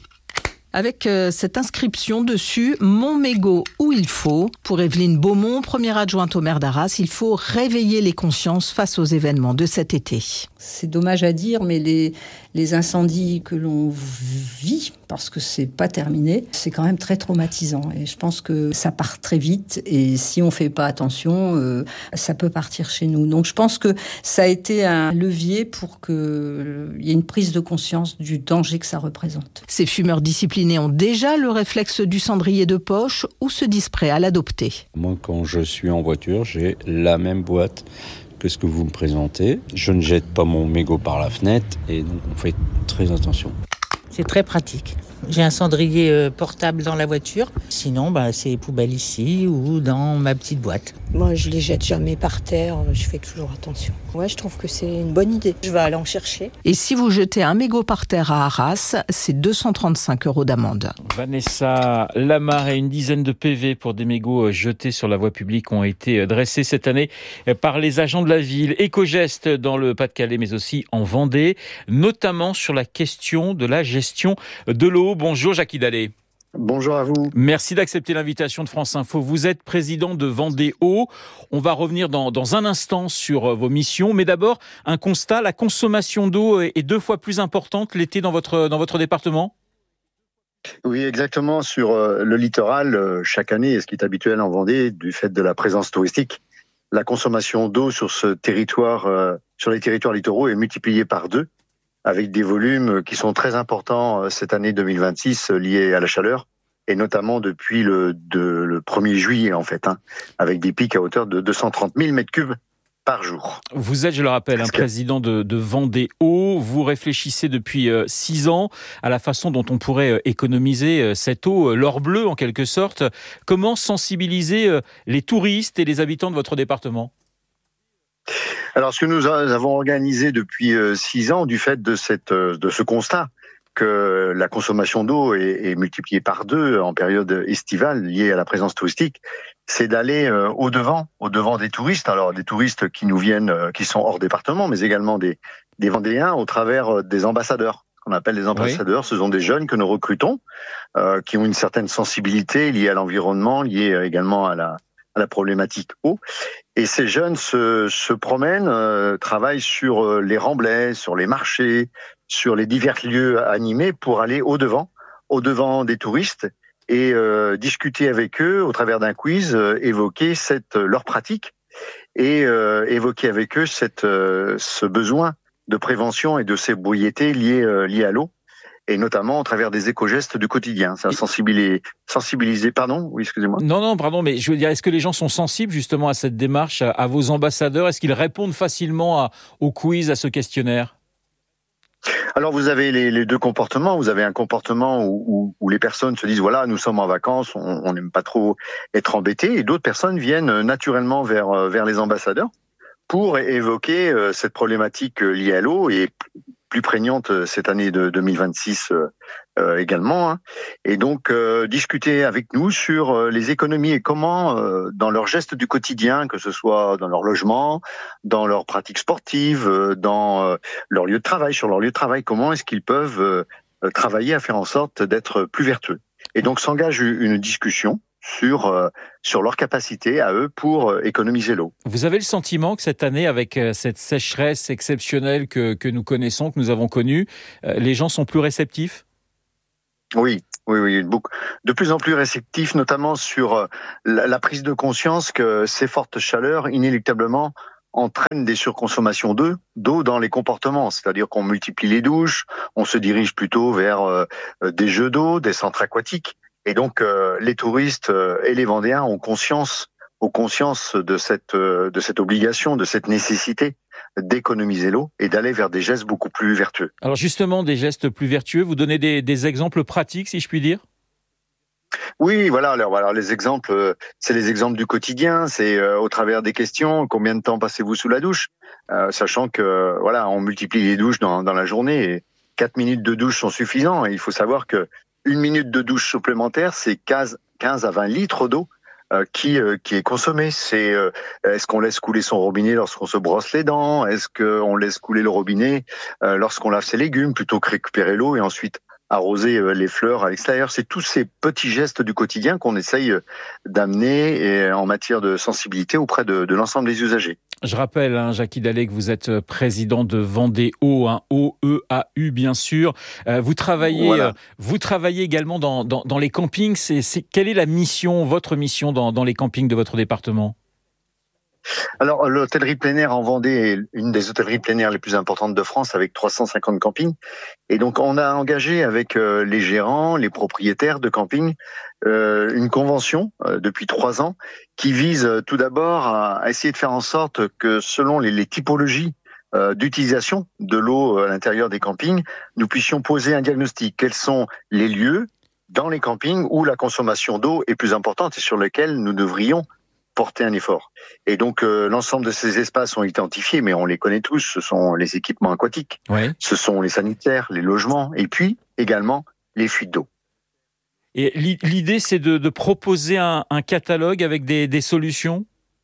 avec euh, cette inscription dessus, « Mon mégot où il faut ». Pour Evelyne Beaumont, première adjointe au maire d'Arras, il faut réveiller les consciences face aux événements de cet été. C'est dommage à dire, mais les, les incendies que l'on vit, parce que c'est pas terminé, c'est quand même très traumatisant. Et je pense que ça part très vite, et si on fait pas attention, euh, ça peut partir chez nous. Donc je pense que ça a été un levier pour qu'il euh, y ait une prise de conscience du danger que ça représente. Ces fumeurs disciplinés ont déjà le réflexe du cendrier de poche ou se disent prêts à l'adopter. Moi, quand je suis en voiture, j'ai la même boîte que ce que vous me présentez. Je ne jette pas mon mégot par la fenêtre et donc on fait très attention. C'est très pratique. J'ai un cendrier portable dans la voiture. Sinon, bah, c'est poubelle ici ou dans ma petite boîte. Moi, je les jette jamais par terre. Je fais toujours attention. Ouais, je trouve que c'est une bonne idée. Je vais aller en chercher. Et si vous jetez un mégot par terre à Arras, c'est deux cent trente-cinq euros d'amende. Vanessa Lamar et une dizaine de P V pour des mégots jetés sur la voie publique ont été dressés cette année par les agents de la ville. Éco-gestes dans le Pas-de-Calais, mais aussi en Vendée, notamment sur la question de la gestion de l'eau. Bonjour Jacques Hidalé. Bonjour à vous. Merci d'accepter l'invitation de France Info. Vous êtes président de Vendée-Eau. On va revenir dans, dans un instant sur vos missions. Mais d'abord, un constat, la consommation d'eau est deux fois plus importante l'été dans votre, dans votre département ? Oui, exactement. Sur le littoral, chaque année, et ce qui est habituel en Vendée, du fait de la présence touristique, la consommation d'eau sur ce territoire, sur les territoires littoraux est multipliée par deux, avec des volumes qui sont très importants cette année deux mille vingt-six liés à la chaleur, et notamment depuis le, de, le premier juillet en fait, hein, avec des pics à hauteur de deux cent trente mille mètres cubes par jour. Vous êtes, je le rappelle, un que... président de, de Vendée-Eau. Vous réfléchissez depuis euh, six ans à la façon dont on pourrait euh, économiser euh, cette eau, euh, l'or bleu en quelque sorte. Comment sensibiliser euh, les touristes et les habitants de votre département ? Alors, ce que nous avons organisé depuis six ans, du fait de, cette, de ce constat que la consommation d'eau est, est multipliée par deux en période estivale liée à la présence touristique, c'est d'aller au-devant, au-devant des touristes. Alors, des touristes qui nous viennent, qui sont hors département, mais également des, des Vendéens au travers des ambassadeurs. Qu'on appelle les ambassadeurs, oui. Ce sont des jeunes que nous recrutons, euh, qui ont une certaine sensibilité liée à l'environnement, liée également à la, à la problématique eau. Et ces jeunes se, se promènent, euh, travaillent sur euh, les remblais, sur les marchés, sur les divers lieux animés pour aller au-devant, au-devant des touristes et euh, discuter avec eux au travers d'un quiz, euh, évoquer cette, leur pratique et euh, évoquer avec eux cette, euh, ce besoin de prévention et de sobriété liées, euh, liées à l'eau. et notamment au travers des éco-gestes du quotidien. Ça sensibiliser, sensibiliser, pardon, oui, excusez-moi. Non, non, pardon, mais je veux dire, est-ce que les gens sont sensibles justement à cette démarche, à, à vos ambassadeurs? Est-ce qu'ils répondent facilement à, au quiz, à ce questionnaire? Alors vous avez les, les deux comportements. Vous avez un comportement où, où, où les personnes se disent voilà, nous sommes en vacances, on n'aime pas trop être embêtés, et d'autres personnes viennent naturellement vers vers les ambassadeurs pour évoquer euh, cette problématique liée à l'eau et plus prégnante cette année de deux mille vingt-six euh, euh, également, hein. Et donc euh, discuter avec nous sur euh, les économies et comment, euh, dans leurs gestes du quotidien, que ce soit dans leur logement, dans leurs pratiques sportives, euh, dans euh, leur lieu de travail, sur leur lieu de travail, comment est-ce qu'ils peuvent euh, travailler à faire en sorte d'être plus vertueux. Et donc s'engage une discussion sur euh, sur leur capacité à eux pour euh, économiser l'eau. Vous avez le sentiment que cette année, avec euh, cette sécheresse exceptionnelle que que nous connaissons, que nous avons connue, euh, les gens sont plus réceptifs? Oui, oui, oui, beaucoup, de plus en plus réceptifs, notamment sur euh, la, la prise de conscience que ces fortes chaleurs, inéluctablement, entraînent des surconsommations d'eau, d'eau dans les comportements. C'est-à-dire qu'on multiplie les douches, on se dirige plutôt vers euh, des jeux d'eau, des centres aquatiques. Et donc, euh, les touristes euh, et les Vendéens ont conscience, ont conscience de cette, euh, de cette obligation, de cette nécessité d'économiser l'eau et d'aller vers des gestes beaucoup plus vertueux. Alors justement, des gestes plus vertueux, vous donnez des, des exemples pratiques, si je puis dire? Oui, voilà. Alors, alors les exemples, euh, c'est les exemples du quotidien. C'est euh, au travers des questions. Combien de temps passez-vous sous la douche, euh, sachant que euh, voilà, on multiplie les douches dans, dans la journée. Et quatre minutes de douche sont suffisants. Et il faut savoir que une minute de douche supplémentaire, c'est quinze à vingt litres d'eau euh, qui euh, qui est consommée. C'est euh, est-ce qu'on laisse couler son robinet lorsqu'on se brosse les dents? Est-ce qu'on laisse couler le robinet euh, lorsqu'on lave ses légumes plutôt que récupérer l'eau et ensuite arroser euh, les fleurs à l'extérieur? C'est tous ces petits gestes du quotidien qu'on essaye d'amener et, en matière de sensibilité auprès de, de l'ensemble des usagers. Je rappelle, hein, Jacky Dallet, que vous êtes président de Vendée-Eau, hein, O E A U bien sûr. Euh, vous travaillez, voilà. euh, vous travaillez également dans, dans, dans les campings. C'est, c'est, quelle est la mission, votre mission dans, dans les campings de votre département? Alors, l'hôtellerie plein air en Vendée est une des hôtelleries plein air les plus importantes de France avec trois cent cinquante campings. Et donc, on a engagé avec euh, les gérants, les propriétaires de campings, euh, une convention euh, depuis trois ans qui vise euh, tout d'abord à, à essayer de faire en sorte que selon les, les typologies euh, d'utilisation de l'eau à l'intérieur des campings, nous puissions poser un diagnostic. Quels sont les lieux dans les campings où la consommation d'eau est plus importante et sur lesquels nous devrions porter un effort. Et donc, euh, l'ensemble de ces espaces sont identifiés, mais on les connaît tous. Ce sont les équipements aquatiques, oui. Ce sont les sanitaires, les logements, et puis également les fuites d'eau. Et l'idée, c'est de, de proposer un, un catalogue avec des, des solutions?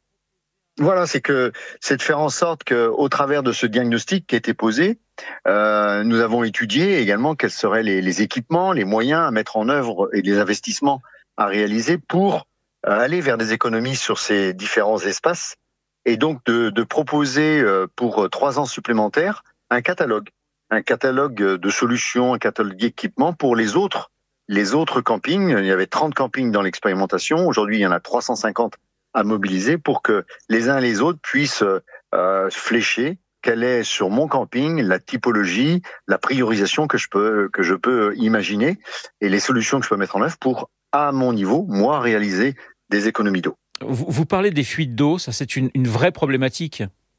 Voilà, c'est que c'est de faire en sorte qu'au travers de ce diagnostic qui a été posé, euh, nous avons étudié également quels seraient les, les équipements, les moyens à mettre en œuvre et les investissements à réaliser pour aller vers des économies sur ces différents espaces et donc de, de proposer pour trois ans supplémentaires un catalogue, un catalogue de solutions, un catalogue d'équipements pour les autres, les autres campings. Il y avait trente campings dans l'expérimentation. Aujourd'hui, il y en a trois cent cinquante à mobiliser pour que les uns et les autres puissent euh, flécher quelle est sur mon camping la typologie, la priorisation que je peux que je peux imaginer et les solutions que je peux mettre en œuvre pour, à mon niveau, moi, réaliser des économies d'eau. Vous, vous parlez des fuites d'eau, ça c'est une, une vraie problématique.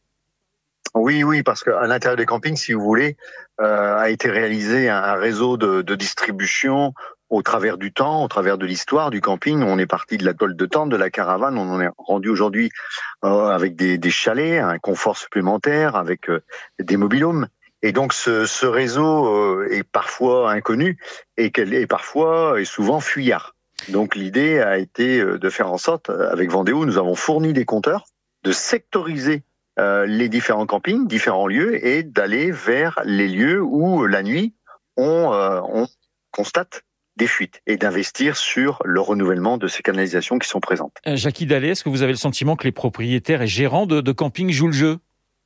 Oui, oui, parce qu'à l'intérieur des campings, si vous voulez, euh, a été réalisé un, un réseau de, de distribution au travers du temps, au travers de l'histoire du camping. On est parti de la tôle de tente, de la caravane, on en est rendu aujourd'hui euh, avec des, des chalets, un confort supplémentaire, avec euh, des mobil-homes. Et donc ce, ce réseau euh, est parfois inconnu et, et parfois et souvent fuyard. Donc l'idée a été de faire en sorte, avec Vendée-Eau, nous avons fourni des compteurs, de sectoriser euh, les différents campings, différents lieux, et d'aller vers les lieux où la nuit on, euh, on constate des fuites et d'investir sur le renouvellement de ces canalisations qui sont présentes. Euh, Jacky Dallet, est-ce que vous avez le sentiment que les propriétaires et gérants de, de camping jouent le jeu?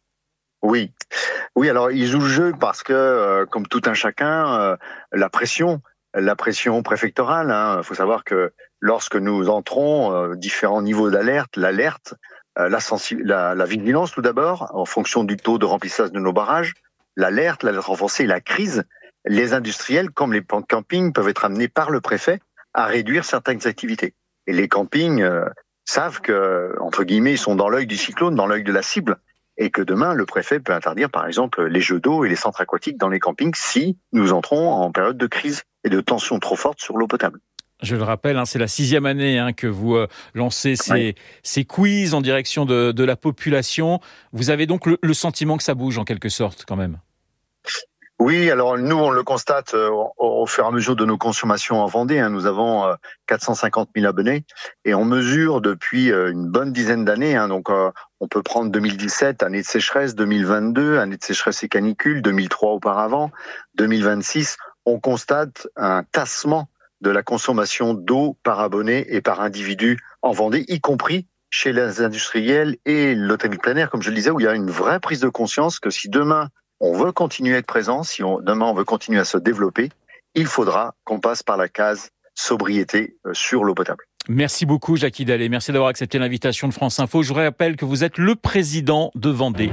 Oui, oui. Alors ils jouent le jeu parce que, euh, comme tout un chacun, euh, la pression. La pression préfectorale, hein. Il faut savoir que lorsque nous entrons, euh, différents niveaux d'alerte, l'alerte, euh, la, sensi- la, la vigilance tout d'abord, en fonction du taux de remplissage de nos barrages, l'alerte, l'alerte renforcée, la crise, les industriels, comme les campings, peuvent être amenés par le préfet à réduire certaines activités. Et les campings euh, savent que, entre guillemets, ils sont dans l'œil du cyclone, dans l'œil de la cible, et que demain, le préfet peut interdire, par exemple, les jeux d'eau et les centres aquatiques dans les campings si nous entrons en période de crise et de tension trop forte sur l'eau potable. Je le rappelle, hein, c'est la sixième année hein, que vous euh, lancez ces, oui. ces quiz en direction de, de la population. Vous avez donc le, le sentiment que ça bouge en quelque sorte quand même? Oui, alors nous, on le constate euh, au, au fur et à mesure de nos consommations en Vendée. Hein, nous avons euh, quatre cent cinquante mille abonnés et on mesure depuis euh, une bonne dizaine d'années. Hein, donc, euh, on peut prendre deux mille dix-sept, année de sécheresse, deux mille vingt-deux, année de sécheresse et canicule, deux mille trois auparavant, deux mille vingt-six. On constate un tassement de la consommation d'eau par abonné et par individu en Vendée, y compris chez les industriels et l'hôtel plein air, comme je le disais, où il y a une vraie prise de conscience que si demain on veut continuer à être présent, si on, demain on veut continuer à se développer, il faudra qu'on passe par la case sobriété sur l'eau potable. Merci beaucoup Jackie Dallet, merci d'avoir accepté l'invitation de France Info. Je vous rappelle que vous êtes le président de Vendée.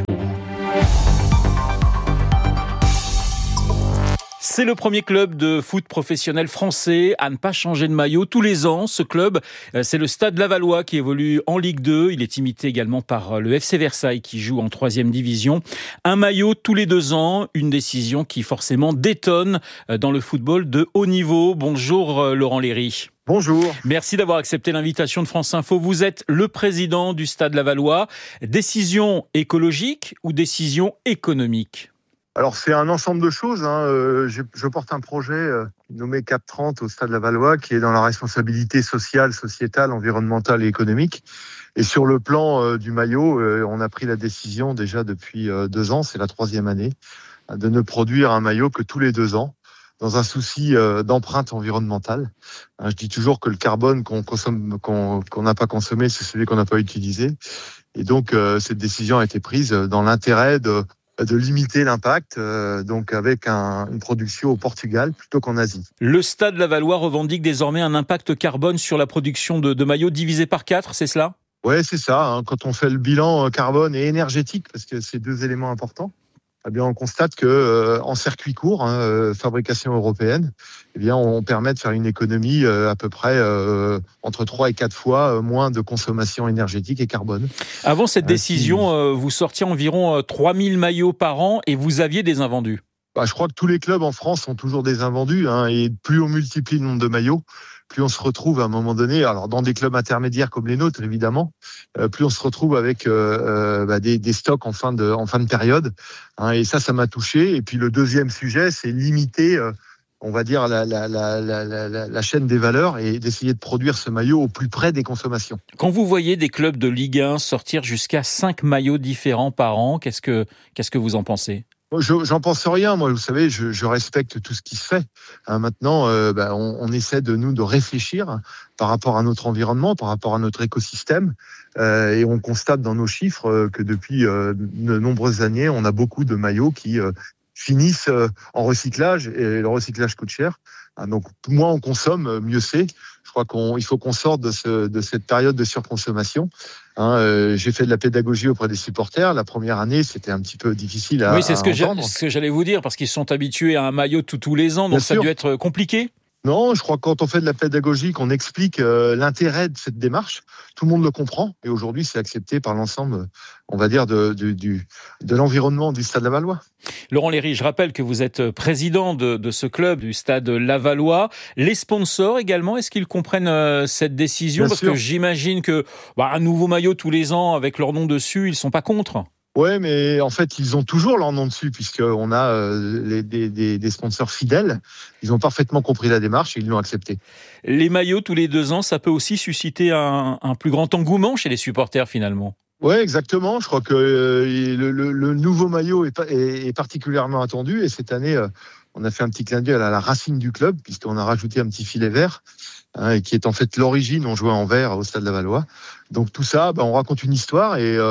C'est le premier club de foot professionnel français à ne pas changer de maillot tous les ans. Ce club, c'est le Stade Lavallois qui évolue en Ligue deux. Il est imité également par le F C Versailles qui joue en troisième division. Un maillot tous les deux ans, une décision qui forcément détonne dans le football de haut niveau. Bonjour Laurent Léry. Bonjour. Merci d'avoir accepté l'invitation de France Info. Vous êtes le président du Stade Lavallois. Décision écologique ou décision économique ? Alors c'est un ensemble de choses. Hein. Euh, je, je porte un projet euh, nommé Cap trente au Stade Lavallois qui est dans la responsabilité sociale, sociétale, environnementale et économique. Et sur le plan euh, du maillot, euh, on a pris la décision déjà depuis euh, deux ans, c'est la troisième année, de ne produire un maillot que tous les deux ans, dans un souci euh, d'empreinte environnementale. Hein, je dis toujours que le carbone qu'on consomme, qu'on qu'on n'a pas consommé, c'est celui qu'on n'a pas utilisé. Et donc euh, cette décision a été prise dans l'intérêt de de limiter l'impact, euh, donc avec un, une production au Portugal plutôt qu'en Asie. Le Stade Lavallois revendique désormais un impact carbone sur la production de, de maillots divisé par quatre, c'est cela ? Ouais, c'est ça. Hein, quand on fait le bilan carbone et énergétique, parce que c'est deux éléments importants, eh bien on constate que euh, en circuit court, hein, euh, fabrication européenne, eh bien on permet de faire une économie euh, à peu près euh, entre trois et quatre fois euh, moins de consommation énergétique et carbone. Avant cette décision, euh, vous sortiez environ euh, trois mille maillots par an et vous aviez des invendus. Bah, je crois que tous les clubs en France ont toujours des invendus, hein, et plus on multiplie le nombre de maillots, plus on se retrouve à un moment donné, alors dans des clubs intermédiaires comme les nôtres évidemment, euh, plus on se retrouve avec euh, euh, bah, des, des stocks en fin de en fin de période, hein, et ça, ça m'a touché. Et puis le deuxième sujet, c'est limiter, euh, on va dire la, la, la, la, la, la chaîne des valeurs et d'essayer de produire ce maillot au plus près des consommations. Quand vous voyez des clubs de Ligue un sortir jusqu'à cinq maillots différents par an, qu'est-ce que qu'est-ce que vous en pensez ? Je, j'en pense rien, moi. Vous savez, je, je respecte tout ce qui se fait. Hein, maintenant, euh, bah, on, on essaie de nous de réfléchir par rapport à notre environnement, par rapport à notre écosystème, euh, et on constate dans nos chiffres euh, que depuis euh, de nombreuses années, on a beaucoup de maillots qui euh, finissent euh, en recyclage, et le recyclage coûte cher. Hein, donc, moins on consomme, mieux c'est. Je crois qu'il faut qu'on sorte de, ce, de cette période de surconsommation. Hein, euh, j'ai fait de la pédagogie auprès des supporters. La première année, c'était un petit peu difficile à, oui, c'est ce que, entendre. ce que j'allais vous dire, parce qu'ils sont habitués à un maillot tous, tous les ans, donc Bien ça sûr. a dû être compliqué. Non, je crois que quand on fait de la pédagogie, qu'on explique euh, l'intérêt de cette démarche, tout le monde le comprend. Et aujourd'hui, c'est accepté par l'ensemble, on va dire, de, de, du, de l'environnement du Stade Lavallois. Laurent Léry, je rappelle que vous êtes président de, de ce club, du Stade Lavallois. Les sponsors également, est-ce qu'ils comprennent euh, cette décision ? Bien Parce sûr. que j'imagine que bah, un nouveau maillot tous les ans avec leur nom dessus, ils ne sont pas contre. Ouais, mais en fait, ils ont toujours leur nom dessus, puisqu'on a euh, les, des, des, des sponsors fidèles. Ils ont parfaitement compris la démarche et ils l'ont accepté. Les maillots tous les deux ans, ça peut aussi susciter un, un plus grand engouement chez les supporters, finalement. Ouais, exactement. Je crois que euh, le, le, le nouveau maillot est, est, est particulièrement attendu. Et cette année, euh, on a fait un petit clin d'œil à la racine du club, puisqu'on a rajouté un petit filet vert, hein, qui est en fait l'origine. On jouait en vert au Stade Lavallois. Donc tout ça, bah, on raconte une histoire et... Euh,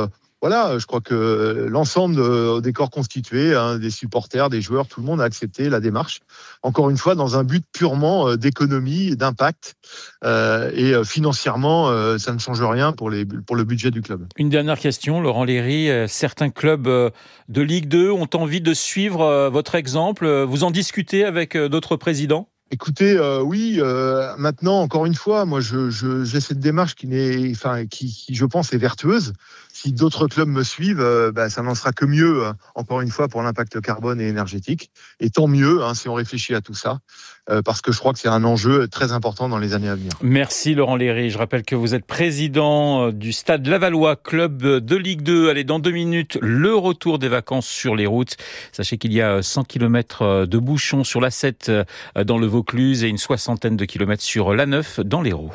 voilà, je crois que l'ensemble de, des corps constitués, hein, des supporters, des joueurs, tout le monde a accepté la démarche. Encore une fois, dans un but purement d'économie, d'impact. Euh, et financièrement, euh, ça ne change rien pour, les, pour le budget du club. Une dernière question, Laurent Léry. Certains clubs de Ligue deux ont envie de suivre votre exemple. Vous en discutez avec d'autres présidents ? Écoutez, euh, oui. Euh, maintenant, encore une fois, moi, je, je, j'ai cette démarche qui n'est, enfin, qui, qui, je pense, est vertueuse. Si d'autres clubs me suivent, euh, bah, ça n'en sera que mieux. Hein, encore une fois, pour l'impact carbone et énergétique. Et tant mieux, hein, si on réfléchit à tout ça, euh, parce que je crois que c'est un enjeu très important dans les années à venir. Merci Laurent Léry. Je rappelle que vous êtes président du Stade Lavallois, club de Ligue deux. Allez, dans deux minutes, le retour des vacances sur les routes. Sachez qu'il y a cent kilomètres de bouchons sur l'A sept dans le Vaucluse et une soixantaine de kilomètres sur l'A neuf dans l'Hérault.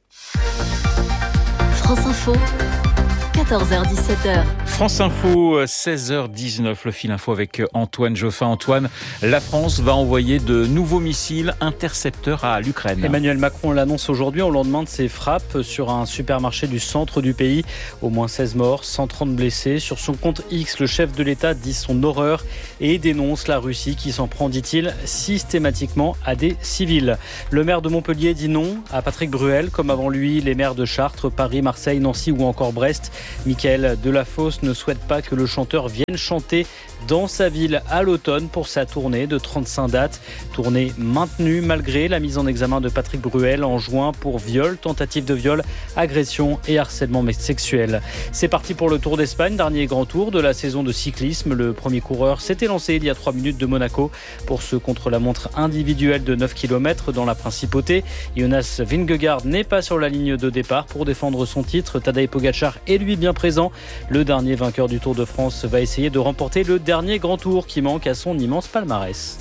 France Info, quatorze heures dix-sept heures. France Info, seize heures dix-neuf, le fil info avec Antoine Geoffin. Antoine, la France va envoyer de nouveaux missiles intercepteurs à l'Ukraine. Emmanuel Macron l'annonce aujourd'hui au lendemain de ses frappes sur un supermarché du centre du pays. Au moins seize morts, cent trente blessés. Sur son compte X, le chef de l'État dit son horreur et dénonce la Russie qui s'en prend, dit-il, systématiquement à des civils. Le maire de Montpellier dit non à Patrick Bruel, comme avant lui les maires de Chartres, Paris, Marseille, Nancy ou encore Brest. Michael Delafosse ne souhaite pas que le chanteur vienne chanter dans sa ville à l'automne pour sa tournée de trente-cinq dates. Tournée maintenue malgré la mise en examen de Patrick Bruel en juin pour viol, tentative de viol, agression et harcèlement sexuel. C'est parti pour le Tour d'Espagne, dernier grand tour de la saison de cyclisme. Le premier coureur s'était lancé il y a trois minutes de Monaco pour ce contre-la-montre individuel de neuf kilomètres dans la Principauté. Jonas Vingegaard n'est pas sur la ligne de départ pour défendre son titre. Tadej Pogacar est lui bien présent. Le dernier vainqueur du Tour de France va essayer de remporter le dernier grand tour qui manque à son immense palmarès.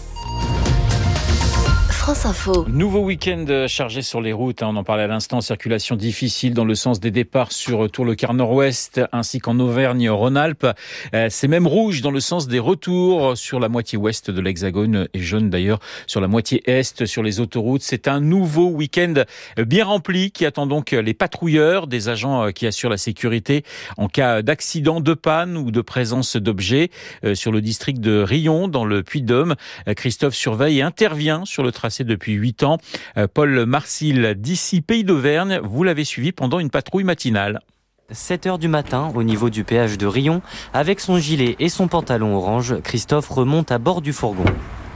France Info. Nouveau week-end chargé sur les routes. On en parlait à l'instant. Circulation difficile dans le sens des départs sur Tour-le-Quart Nord-Ouest ainsi qu'en Auvergne-Rhône-Alpes. C'est même rouge dans le sens des retours sur la moitié ouest de l'Hexagone et jaune d'ailleurs sur la moitié est sur les autoroutes. C'est un nouveau week-end bien rempli qui attend donc les patrouilleurs, des agents qui assurent la sécurité en cas d'accident, de panne ou de présence d'objets sur le district de Riom dans le Puy-de-Dôme. Christophe surveille et intervient sur le tracé depuis huit ans. Paul Marcil, d'ici Pays d'Auvergne, vous l'avez suivi pendant une patrouille matinale. sept heures du matin, au niveau du péage de Riom, avec son gilet et son pantalon orange, Christophe remonte à bord du fourgon.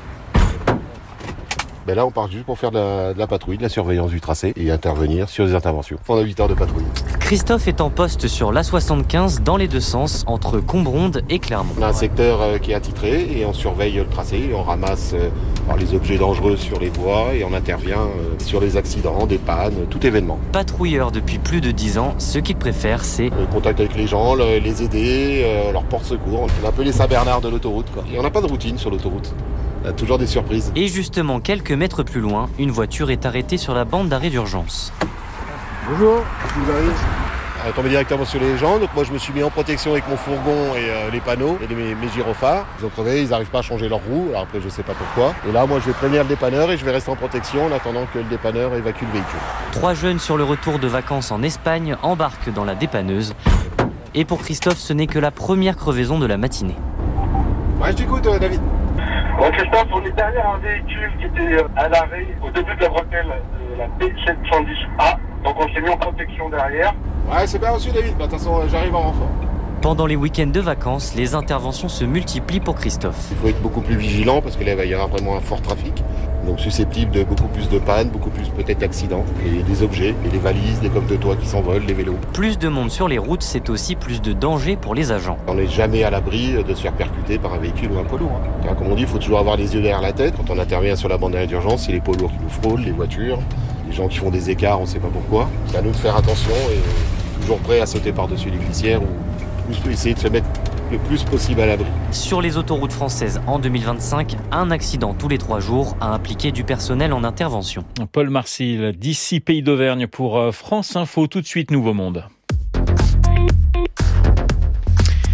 Ben là, on part juste pour faire de la, de la patrouille, de la surveillance du tracé et intervenir sur les interventions pendant huit heures de patrouille. Christophe est en poste sur l'A soixante-quinze dans les deux sens, entre Combronde et Clermont. On a un secteur euh, qui est attitré et on surveille le tracé, et on ramasse euh, les objets dangereux sur les voies et on intervient euh, sur les accidents, des pannes, tout événement. Patrouilleur depuis plus de dix ans, ce qu'il préfère, c'est... Le contact avec les gens, le, les aider, euh, leur porte-secours. On est un peu les Saint-Bernard de l'autoroute, quoi. Et on n'a pas de routine sur l'autoroute. Il y a toujours des surprises. Et justement, quelques mètres plus loin, une voiture est arrêtée sur la bande d'arrêt d'urgence. Bonjour, je vous arrive. Elle est tombée directement sur les gens, donc moi je me suis mis en protection avec mon fourgon et euh, les panneaux et mes, mes gyrophares. Ils ont crevé, ils n'arrivent pas à changer leur roue, alors après je sais pas pourquoi. Et là moi je vais prévenir le dépanneur et je vais rester en protection en attendant que le dépanneur évacue le véhicule. Trois jeunes sur le retour de vacances en Espagne embarquent dans la dépanneuse. Et pour Christophe, ce n'est que la première crevaison de la matinée. Ouais, je t'écoute euh, David. Bon, Christophe, on est derrière un véhicule qui était à l'arrêt au début de la bretelle de la P sept cent dix A. Donc on s'est mis en protection derrière. Ouais, c'est bien reçu David. Bah, de toute façon, j'arrive en renfort. Pendant les week-ends de vacances, les interventions se multiplient pour Christophe. Il faut être beaucoup plus vigilant parce que là, il va y avoir vraiment un fort trafic. Donc susceptible de beaucoup plus de pannes, beaucoup plus peut-être d'accidents. Et des objets, et les valises, les coffres de toit qui s'envolent, les vélos. Plus de monde sur les routes, c'est aussi plus de danger pour les agents. On n'est jamais à l'abri de se faire percuter par un véhicule ou un poids lourd. Hein. Comme on dit, il faut toujours avoir les yeux derrière la tête. Quand on intervient sur la bande d'arrêt d'urgence, c'est les poids lourds qui nous frôlent, les voitures, les gens qui font des écarts, on ne sait pas pourquoi. C'est à nous de faire attention et toujours prêt à sauter par-dessus les glissières ou essayer de se mettre le plus possible à l'abri. Sur les autoroutes françaises en deux mille vingt-cinq, un accident tous les trois jours a impliqué du personnel en intervention. Paul Marcil, d'ici Pays d'Auvergne pour France Info. Tout de suite, Nouveau Monde.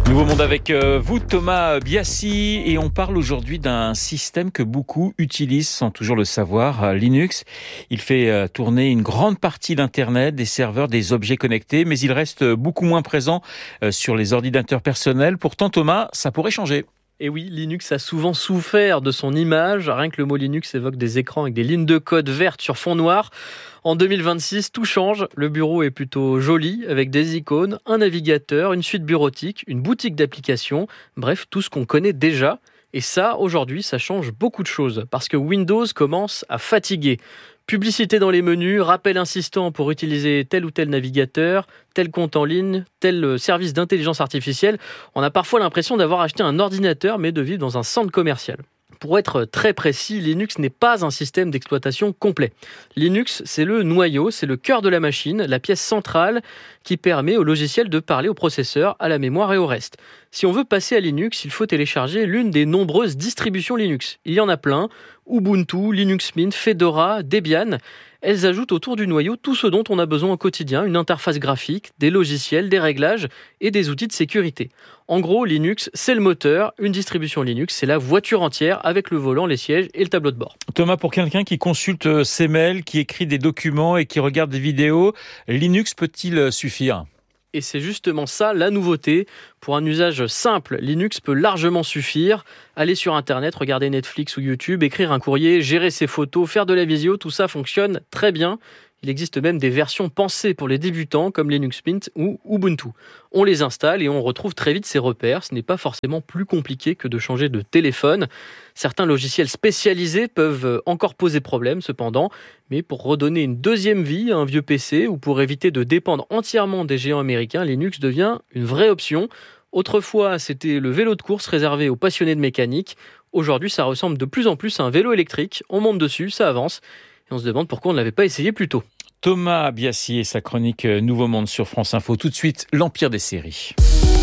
Nouveau monde avec vous, Thomas Biassi, et on parle aujourd'hui d'un système que beaucoup utilisent sans toujours le savoir, Linux. Il fait tourner une grande partie d'Internet, des serveurs, des objets connectés, mais il reste beaucoup moins présent sur les ordinateurs personnels. Pourtant, Thomas, ça pourrait changer. Et oui, Linux a souvent souffert de son image. Rien que le mot Linux évoque des écrans avec des lignes de code vertes sur fond noir. En deux mille vingt-six, tout change. Le bureau est plutôt joli, avec des icônes, un navigateur, une suite bureautique, une boutique d'applications. Bref, tout ce qu'on connaît déjà. Et ça, aujourd'hui, ça change beaucoup de choses. Parce que Windows commence à fatiguer. Publicité dans les menus, rappel insistant pour utiliser tel ou tel navigateur, tel compte en ligne, tel service d'intelligence artificielle. On a parfois l'impression d'avoir acheté un ordinateur, mais de vivre dans un centre commercial. Pour être très précis, Linux n'est pas un système d'exploitation complet. Linux, c'est le noyau, c'est le cœur de la machine, la pièce centrale qui permet au logiciel de parler au processeur, à la mémoire et au reste. Si on veut passer à Linux, il faut télécharger l'une des nombreuses distributions Linux. Il y en a plein, Ubuntu, Linux Mint, Fedora, Debian. Elles ajoutent autour du noyau tout ce dont on a besoin au quotidien, une interface graphique, des logiciels, des réglages et des outils de sécurité. En gros, Linux, c'est le moteur, une distribution Linux, c'est la voiture entière avec le volant, les sièges et le tableau de bord. Thomas, pour quelqu'un qui consulte ses mails, qui écrit des documents et qui regarde des vidéos, Linux peut-il suffire ? Et c'est justement ça la nouveauté. Pour un usage simple, Linux peut largement suffire. Aller sur Internet, regarder Netflix ou YouTube, écrire un courrier, gérer ses photos, faire de la visio, tout ça fonctionne très bien. Il existe même des versions pensées pour les débutants comme Linux Mint ou Ubuntu. On les installe et on retrouve très vite ses repères. Ce n'est pas forcément plus compliqué que de changer de téléphone. Certains logiciels spécialisés peuvent encore poser problème cependant, mais pour redonner une deuxième vie à un vieux P C ou pour éviter de dépendre entièrement des géants américains, Linux devient une vraie option. Autrefois, c'était le vélo de course réservé aux passionnés de mécanique. Aujourd'hui, ça ressemble de plus en plus à un vélo électrique. On monte dessus, ça avance. Et on se demande pourquoi on ne l'avait pas essayé plus tôt. Thomas Biassi et sa chronique Nouveau Monde sur France Info. Tout de suite, l'Empire des séries.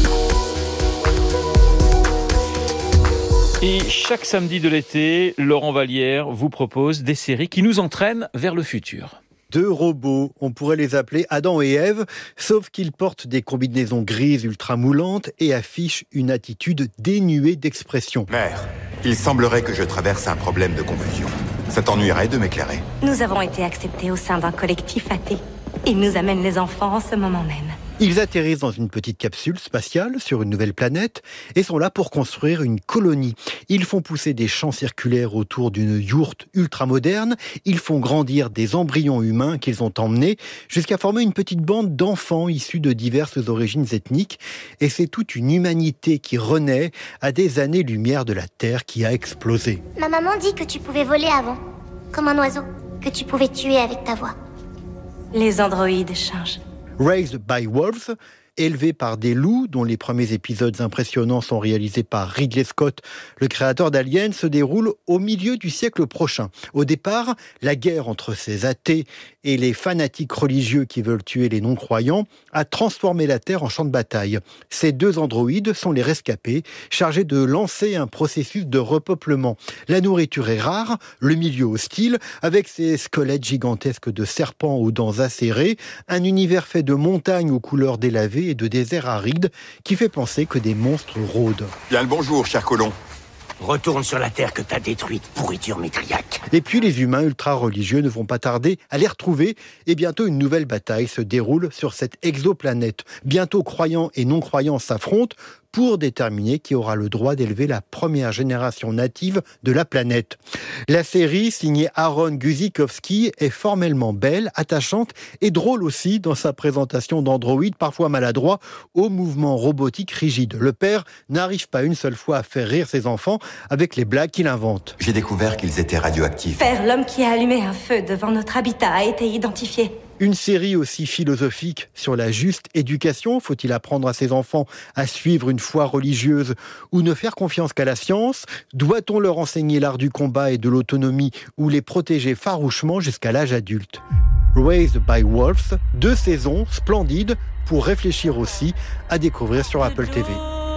Et chaque samedi de l'été, Laurent Vallière vous propose des séries qui nous entraînent vers le futur. Deux robots, on pourrait les appeler Adam et Ève, sauf qu'ils portent des combinaisons grises ultramoulantes et affichent une attitude dénuée d'expression. Mère, il semblerait que je traverse un problème de confusion. Ça t'ennuierait de m'éclairer ? Nous avons été acceptés au sein d'un collectif athée. Ils nous amènent les enfants en ce moment même. Ils atterrissent dans une petite capsule spatiale sur une nouvelle planète et sont là pour construire une colonie. Ils font pousser des champs circulaires autour d'une yourte ultramoderne. Ils font grandir des embryons humains qu'ils ont emmenés jusqu'à former une petite bande d'enfants issus de diverses origines ethniques. Et c'est toute une humanité qui renaît à des années-lumière de la Terre qui a explosé. Ma maman dit que tu pouvais voler avant, comme un oiseau, que tu pouvais tuer avec ta voix. Les androïdes changent. Raised by Wolves, élevé par des loups, dont les premiers épisodes impressionnants sont réalisés par Ridley Scott, le créateur d'Alien, se déroule au milieu du siècle prochain. Au départ, la guerre entre ces athées et les fanatiques religieux qui veulent tuer les non-croyants a transformé la Terre en champ de bataille. Ces deux androïdes sont les rescapés, chargés de lancer un processus de repeuplement. La nourriture est rare, le milieu hostile, avec ses squelettes gigantesques de serpents aux dents acérées, un univers fait de montagnes aux couleurs délavées et de déserts arides qui fait penser que des monstres rôdent. Bien le bonjour, cher colon. Retourne sur la terre que t'as détruite, pourriture métriaque. Et puis les humains ultra-religieux ne vont pas tarder à les retrouver et bientôt une nouvelle bataille se déroule sur cette exoplanète. Bientôt croyants et non-croyants s'affrontent pour déterminer qui aura le droit d'élever la première génération native de la planète. La série, signée Aaron Guzikowski, est formellement belle, attachante et drôle aussi dans sa présentation d'androïdes parfois maladroits aux mouvements robotiques rigides. Le père n'arrive pas une seule fois à faire rire ses enfants avec les blagues qu'il invente. J'ai découvert qu'ils étaient radioactifs. Père, l'homme qui a allumé un feu devant notre habitat a été identifié. Une série aussi philosophique sur la juste éducation. Faut-il apprendre à ses enfants à suivre une foi religieuse ou ne faire confiance qu'à la science ? Doit-on leur enseigner l'art du combat et de l'autonomie ou les protéger farouchement jusqu'à l'âge adulte ? Raised by Wolves, deux saisons splendides pour réfléchir aussi, à découvrir sur Apple T V.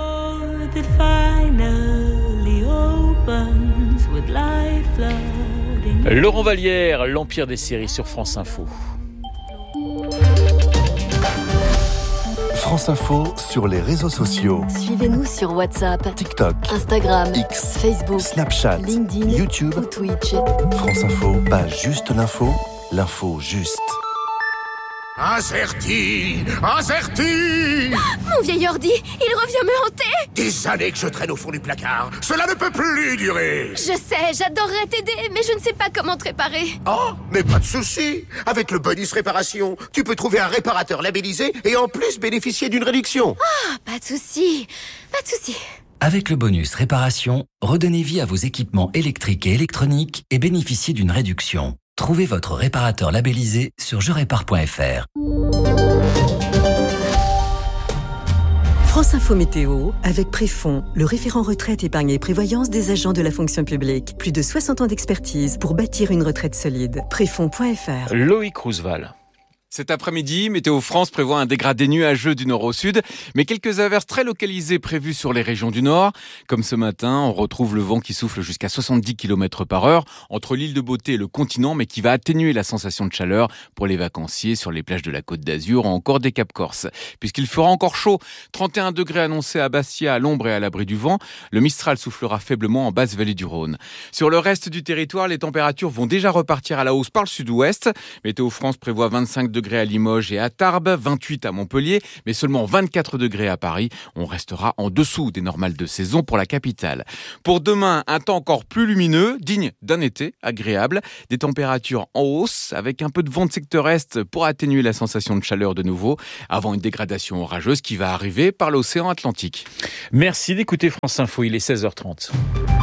Laurent Vallière, l'Empire des séries sur France Info. France Info sur les réseaux sociaux. Suivez-nous sur WhatsApp, TikTok, Instagram, X, Facebook, Snapchat, LinkedIn, YouTube ou Twitch. France Info, pas juste l'info, l'info juste. Incerti, incerti. Mon vieil ordi, il revient me hanter. Des années que je traîne au fond du placard. Cela ne peut plus durer. Je sais, j'adorerais t'aider, mais je ne sais pas comment te réparer. Oh, mais pas de souci. Avec le bonus réparation, tu peux trouver un réparateur labellisé et en plus bénéficier d'une réduction. Ah, pas de souci, pas de souci. Avec le bonus réparation, redonnez vie à vos équipements électriques et électroniques et bénéficiez d'une réduction. Trouvez votre réparateur labellisé sur je répare point f r. France Info Météo, avec Préfond, le référent retraite, épargne et prévoyance des agents de la fonction publique. Plus de soixante ans d'expertise pour bâtir une retraite solide. Préfond point f r. Loïc Roosevelt. Cet après-midi, Météo France prévoit un dégradé nuageux du nord au sud, mais quelques averses très localisées prévues sur les régions du nord. Comme ce matin, on retrouve le vent qui souffle jusqu'à soixante-dix kilomètres par heure entre l'île de Beauté et le continent, mais qui va atténuer la sensation de chaleur pour les vacanciers sur les plages de la Côte d'Azur ou encore des Cap Corse. Puisqu'il fera encore chaud, trente et un degrés annoncés à Bastia, à l'ombre et à l'abri du vent, le Mistral soufflera faiblement en basse vallée du Rhône. Sur le reste du territoire, les températures vont déjà repartir à la hausse par le sud-ouest. Météo France prévoit vingt-cinq degrés à Limoges et à Tarbes, vingt-huit à Montpellier, mais seulement vingt-quatre degrés à Paris. On restera en dessous des normales de saison pour la capitale. Pour demain, un temps encore plus lumineux, digne d'un été agréable. Des températures en hausse, avec un peu de vent de secteur est pour atténuer la sensation de chaleur de nouveau, avant une dégradation orageuse qui va arriver par l'océan Atlantique. Merci d'écouter France Info, il est seize heures trente.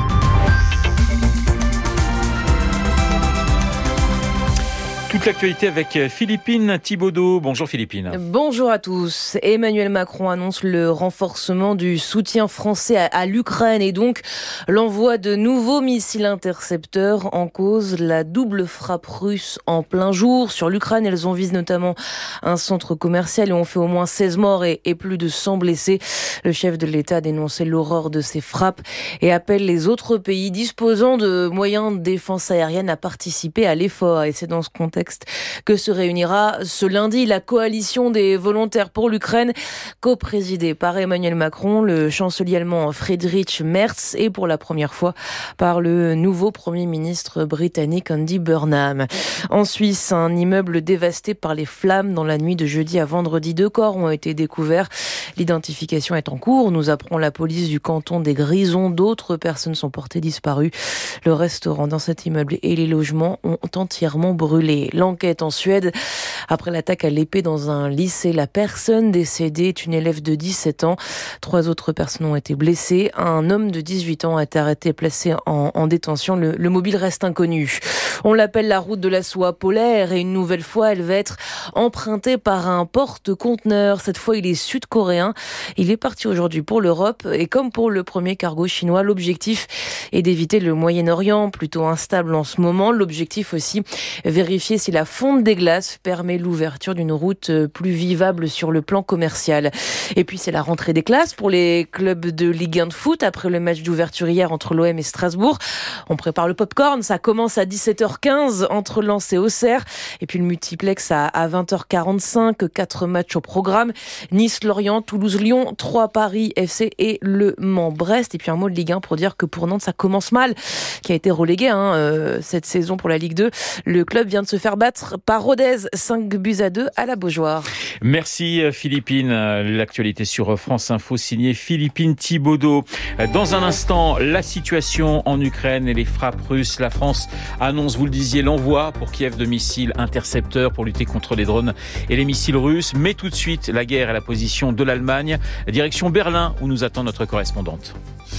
Toute l'actualité avec Philippine Thibaudeau. Bonjour Philippine. Bonjour à tous. Emmanuel Macron annonce le renforcement du soutien français à, à l'Ukraine et donc l'envoi de nouveaux missiles intercepteurs. En cause, la double frappe russe en plein jour. Sur l'Ukraine, elles ont visé notamment un centre commercial et ont fait au moins seize morts et, et plus de cent blessés. Le chef de l'État a dénoncé l'horreur de ces frappes et appelle les autres pays disposant de moyens de défense aérienne à participer à l'effort. Et c'est dans ce contexte que se réunira ce lundi la coalition des volontaires pour l'Ukraine, co-présidée par Emmanuel Macron, le chancelier allemand Friedrich Merz et pour la première fois par le nouveau Premier ministre britannique Andy Burnham. En Suisse, un immeuble dévasté par les flammes dans la nuit de jeudi à vendredi. Deux corps ont été découverts. L'identification est en cours, nous apprend la police du canton des Grisons. D'autres personnes sont portées disparues. Le restaurant dans cet immeuble et les logements ont entièrement brûlé. L'enquête en Suède, après l'attaque à l'épée dans un lycée, la personne décédée est une élève de dix-sept ans. Trois autres personnes ont été blessées. Un homme de dix-huit ans a été arrêté et placé en, en détention. Le, le mobile reste inconnu. On l'appelle la route de la soie polaire et une nouvelle fois, elle va être empruntée par un porte-conteneur. Cette fois, il est sud-coréen. Il est parti aujourd'hui pour l'Europe et comme pour le premier cargo chinois, l'objectif est d'éviter le Moyen-Orient, plutôt instable en ce moment. L'objectif aussi, vérifier si la fonte des glaces permet l'ouverture d'une route plus vivable sur le plan commercial. Et puis c'est la rentrée des classes pour les clubs de Ligue un de foot après le match d'ouverture hier entre l'O M et Strasbourg. On prépare le popcorn, ça commence à dix-sept heures quinze entre Lens et Auxerre. Et puis le multiplex à vingt heures quarante-cinq, quatre matchs au programme. Nice-Lorient, Toulouse-Lyon, trois Paris F C et Le Mans-Brest. Et puis un mot de Ligue un pour dire que pour Nantes ça commence mal, qui a été relégué hein, euh, cette saison pour la Ligue deux. Le club vient de se faire battre par Rodez, cinq buts à deux à la Beaujoire. Merci Philippine. L'actualité sur France Info signée Philippine Thibaudeau. Dans un instant, la situation en Ukraine et les frappes russes. La France annonce, vous le disiez, l'envoi pour Kiev de missiles intercepteurs pour lutter contre les drones et les missiles russes. Mais tout de suite, la guerre et la position de l'Allemagne. Direction Berlin où nous attend notre correspondante.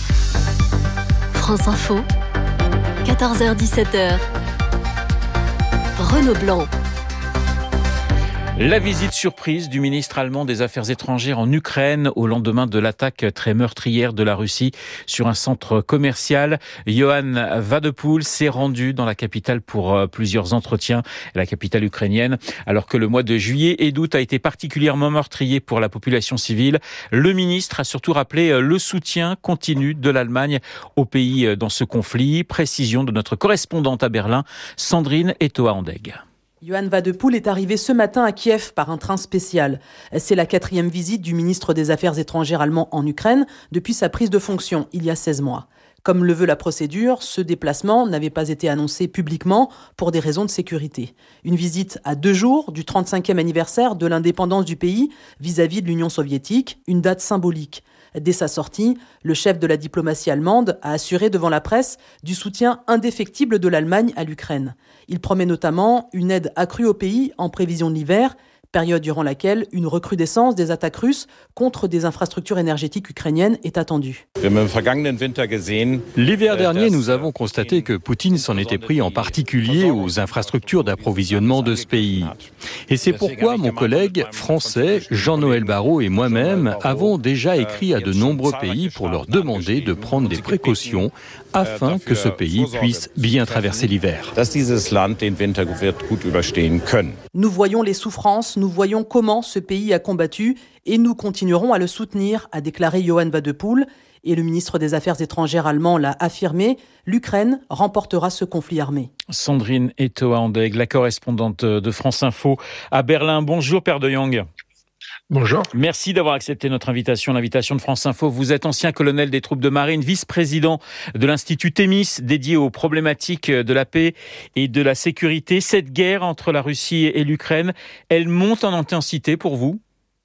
France Info, quatorze heures dix-sept heures. Renaud Blanc. La visite surprise du ministre allemand des Affaires étrangères en Ukraine au lendemain de l'attaque très meurtrière de la Russie sur un centre commercial. Johann Wadepool s'est rendu dans la capitale pour plusieurs entretiens, la capitale ukrainienne, alors que le mois de juillet et d'août a été particulièrement meurtrier pour la population civile. Le ministre a surtout rappelé le soutien continu de l'Allemagne au pays dans ce conflit. Précision de notre correspondante à Berlin, Sandrine Etoa-Andeg. Yohann Wadepoul est arrivé ce matin à Kiev par un train spécial. C'est la quatrième visite du ministre des Affaires étrangères allemand en Ukraine depuis sa prise de fonction il y a seize mois. Comme le veut la procédure, ce déplacement n'avait pas été annoncé publiquement pour des raisons de sécurité. Une visite à deux jours du trente-cinquième anniversaire de l'indépendance du pays vis-à-vis de l'Union soviétique, une date symbolique. Dès sa sortie, le chef de la diplomatie allemande a assuré devant la presse du soutien indéfectible de l'Allemagne à l'Ukraine. Il promet notamment une aide accrue au pays en prévision de l'hiver, période durant laquelle une recrudescence des attaques russes contre des infrastructures énergétiques ukrainiennes est attendue. L'hiver dernier, nous avons constaté que Poutine s'en était pris en particulier aux infrastructures d'approvisionnement de ce pays. Et c'est pourquoi mon collègue français, Jean-Noël Barrot et moi-même avons déjà écrit à de nombreux pays pour leur demander de prendre des précautions afin que ce pays puisse bien traverser l'hiver. Nous voyons les souffrances, nous voyons comment ce pays a combattu et nous continuerons à le soutenir, a déclaré Yohann Wadepoul. Et le ministre des Affaires étrangères allemand l'a affirmé, l'Ukraine remportera ce conflit armé. Sandrine Etoa-Andeg, la correspondante de France Info à Berlin. Bonjour Père de Jong. Bonjour. Merci d'avoir accepté notre invitation, l'invitation de France Info. Vous êtes ancien colonel des troupes de marine, vice-président de l'Institut Thémis, dédié aux problématiques de la paix et de la sécurité. Cette guerre entre la Russie et l'Ukraine, elle monte en intensité pour vous ?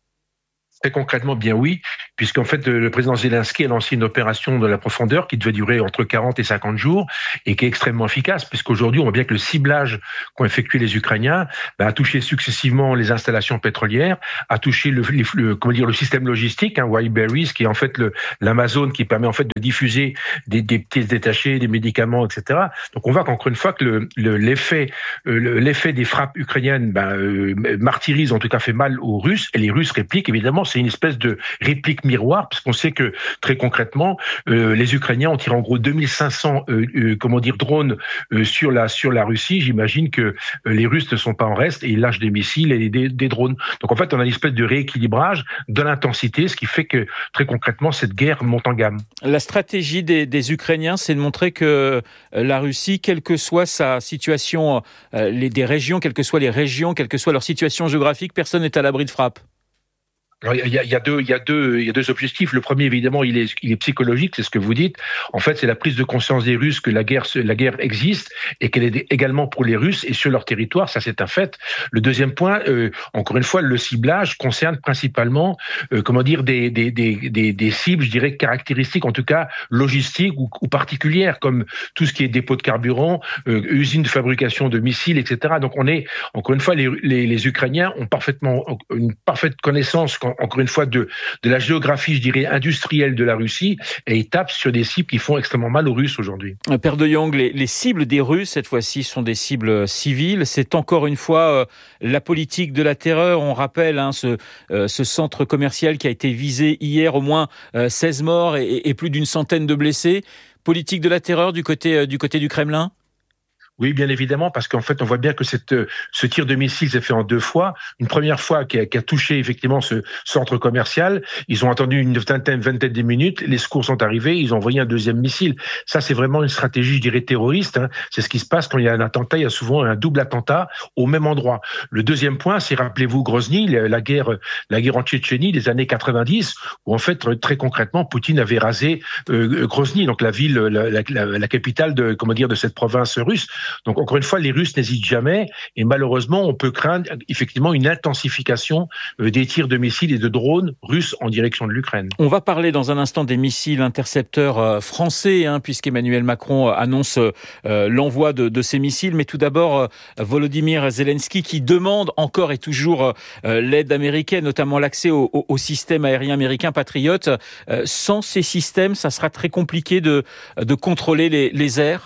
Très concrètement, bien oui, puisqu'en fait, le président Zelensky a lancé une opération de la profondeur qui devait durer entre quarante et cinquante jours et qui est extrêmement efficace, puisqu'aujourd'hui, on voit bien que le ciblage qu'ont effectué les Ukrainiens bah, a touché successivement les installations pétrolières, a touché le, le, le, comment dire, le système logistique, hein, Wildberries, qui est en fait le, l'Amazon qui permet en fait de diffuser des, des pièces détachées, des médicaments, et cetera. Donc, on voit qu'encore une fois que le, le, l'effet, euh, l'effet des frappes ukrainiennes bah, euh, martyrise, en tout cas fait mal aux Russes, et les Russes répliquent évidemment. C'est une espèce de réplique miroir, parce qu'on sait que très concrètement, euh, les Ukrainiens ont tiré en gros deux mille cinq cents euh, euh, comment dire drones euh, sur la sur la Russie. J'imagine que euh, les Russes ne sont pas en reste et ils lâchent des missiles et des, des drones. Donc en fait, on a une espèce de rééquilibrage de l'intensité, ce qui fait que très concrètement cette guerre monte en gamme. La stratégie des, des Ukrainiens, c'est de montrer que la Russie, quelle que soit sa situation, euh, les des régions, quelles que soient les régions, quelle que soit leur situation géographique, personne n'est à l'abri de frappe. Alors, il y a, il y a deux, il y a deux, il y a deux objectifs. Le premier, évidemment, il est, il est psychologique, c'est ce que vous dites. En fait, c'est la prise de conscience des Russes que la guerre, la guerre existe et qu'elle est également pour les Russes et sur leur territoire. Ça, c'est un fait. Le deuxième point, euh, encore une fois, le ciblage concerne principalement, euh, comment dire, des, des, des, des, des cibles, je dirais, caractéristiques, en tout cas logistiques ou, ou particulières, comme tout ce qui est dépôt de carburant, euh, usines de fabrication de missiles, et cetera. Donc, on est, encore une fois, les, les, les Ukrainiens ont parfaitement une parfaite connaissance encore une fois, de, de la géographie, je dirais, industrielle de la Russie, et ils tapent sur des cibles qui font extrêmement mal aux Russes aujourd'hui. Père de Jong, les, les cibles des Russes, cette fois-ci, sont des cibles civiles. C'est encore une fois euh, la politique de la terreur. On rappelle hein, ce, euh, ce centre commercial qui a été visé hier, au moins euh, seize morts et, et plus d'une centaine de blessés. Politique de la terreur du côté, euh, du côté du Kremlin ? Oui, bien évidemment, parce qu'en fait, on voit bien que cette, ce tir de missile s'est fait en deux fois. Une première fois qui a, qui a touché effectivement ce centre commercial. Ils ont attendu une vingtaine, vingtaine de minutes. Les secours sont arrivés. Ils ont envoyé un deuxième missile. Ça, c'est vraiment une stratégie, je dirais, terroriste. Hein. C'est ce qui se passe quand il y a un attentat. Il y a souvent un double attentat au même endroit. Le deuxième point, c'est, rappelez-vous, Grozny, la guerre, la guerre en Tchétchénie des années quatre-vingt-dix, où en fait, très concrètement, Poutine avait rasé euh, Grozny, donc la ville, la, la, la, la capitale de, comment dire, de cette province russe. Donc, encore une fois, les Russes n'hésitent jamais et malheureusement, on peut craindre effectivement une intensification des tirs de missiles et de drones russes en direction de l'Ukraine. On va parler dans un instant des missiles intercepteurs français, hein, puisqu'Emmanuel Macron annonce euh, l'envoi de, de ces missiles. Mais tout d'abord, euh, Volodymyr Zelensky qui demande encore et toujours euh, l'aide américaine, notamment l'accès au, au, au système aérien américain Patriot. Euh, sans ces systèmes, ça sera très compliqué de, de contrôler les, les airs.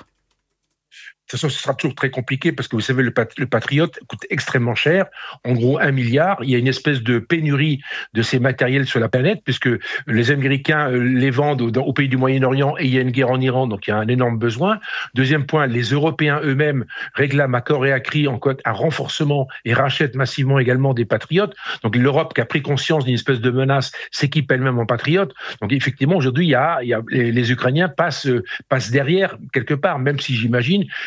De toute façon, ce sera toujours très compliqué parce que vous savez, le, pat- le Patriot coûte extrêmement cher, en gros un milliard. Il y a une espèce de pénurie de ces matériels sur la planète puisque les Américains euh, les vendent au, dans, au pays du Moyen-Orient et il y a une guerre en Iran, donc il y a un énorme besoin. Deuxième point, les Européens eux-mêmes réclament à corps et à cri en un renforcement et rachètent massivement également des Patriotes. Donc l'Europe qui a pris conscience d'une espèce de menace s'équipe elle-même en Patriotes. Donc effectivement, aujourd'hui, il y a, il y a les, les Ukrainiens passent, euh, passent derrière quelque part, même si j'imagine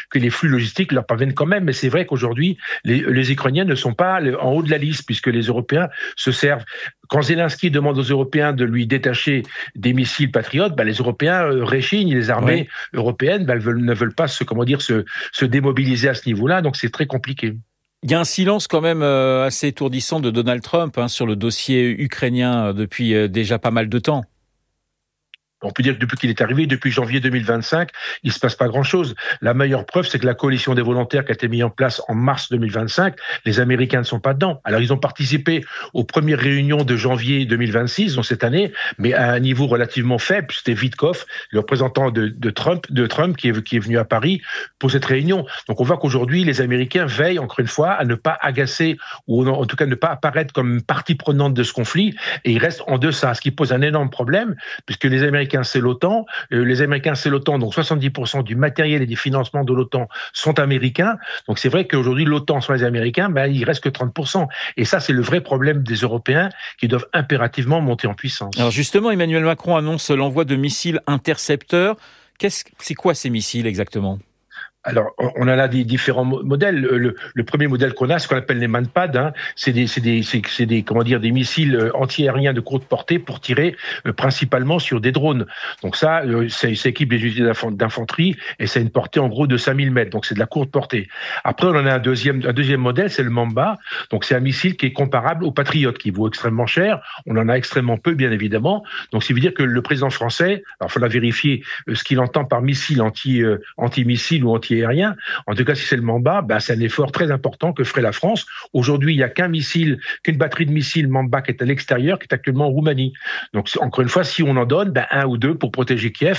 que les flux logistiques leur parviennent quand même. Mais c'est vrai qu'aujourd'hui, les, les Ukrainiens ne sont pas en haut de la liste, puisque les Européens se servent. Quand Zelensky demande aux Européens de lui détacher des missiles patriotes, bah, les Européens euh, réchignent, les armées ouais. européennes bah, veulent, ne veulent pas se, comment dire, se, se démobiliser à ce niveau-là, donc c'est très compliqué. Il y a un silence quand même euh, assez étourdissant de Donald Trump hein, sur le dossier ukrainien euh, depuis euh, déjà pas mal de temps. On peut dire que depuis qu'il est arrivé, depuis janvier deux mille vingt-cinq, il se passe pas grand-chose. La meilleure preuve, c'est que la coalition des volontaires qui a été mise en place en mars deux mille vingt-cinq, les Américains ne sont pas dedans. Alors, ils ont participé aux premières réunions de janvier deux mille vingt-six, donc cette année, mais à un niveau relativement faible. C'était Witkoff, le représentant de, de Trump, de Trump qui est, qui est venu à Paris pour cette réunion. Donc, on voit qu'aujourd'hui, les Américains veillent, encore une fois, à ne pas agacer ou en tout cas ne pas apparaître comme partie prenante de ce conflit, et ils restent en deçà, ce qui pose un énorme problème, puisque les Américains c'est l'OTAN. Les Américains, c'est l'OTAN. Donc, soixante-dix pour cent du matériel et des financements de l'OTAN sont américains. Donc, c'est vrai qu'aujourd'hui, l'OTAN sans les Américains, ben, il reste que trente pour cent. Et ça, c'est le vrai problème des Européens qui doivent impérativement monter en puissance. Alors, justement, Emmanuel Macron annonce l'envoi de missiles intercepteurs. Qu'est-ce, c'est quoi ces missiles exactement ? Alors, on a là des différents modèles. Le, le premier modèle qu'on a, ce qu'on appelle les Manpad, hein, c'est des, c'est des, c'est, c'est des, comment dire, des missiles anti-aériens de courte portée pour tirer euh, principalement sur des drones. Donc ça, euh, ça, ça équipe les unités d'infanterie et ça a une portée en gros de cinq mille mètres. Donc c'est de la courte portée. Après, on en a un deuxième, un deuxième modèle, c'est le Mamba. Donc c'est un missile qui est comparable au Patriot, qui vaut extrêmement cher. On en a extrêmement peu, bien évidemment. Donc ça veut dire que le président français, alors il faudra vérifier euh, ce qu'il entend par missile anti, euh, anti-missile ou anti aérien. En tout cas, si c'est le Mamba, bah, c'est un effort très important que ferait la France. Aujourd'hui, il n'y a qu'un missile, qu'une batterie de missiles Mamba qui est à l'extérieur, qui est actuellement en Roumanie. Donc, encore une fois, si on en donne, bah, un ou deux pour protéger Kiev,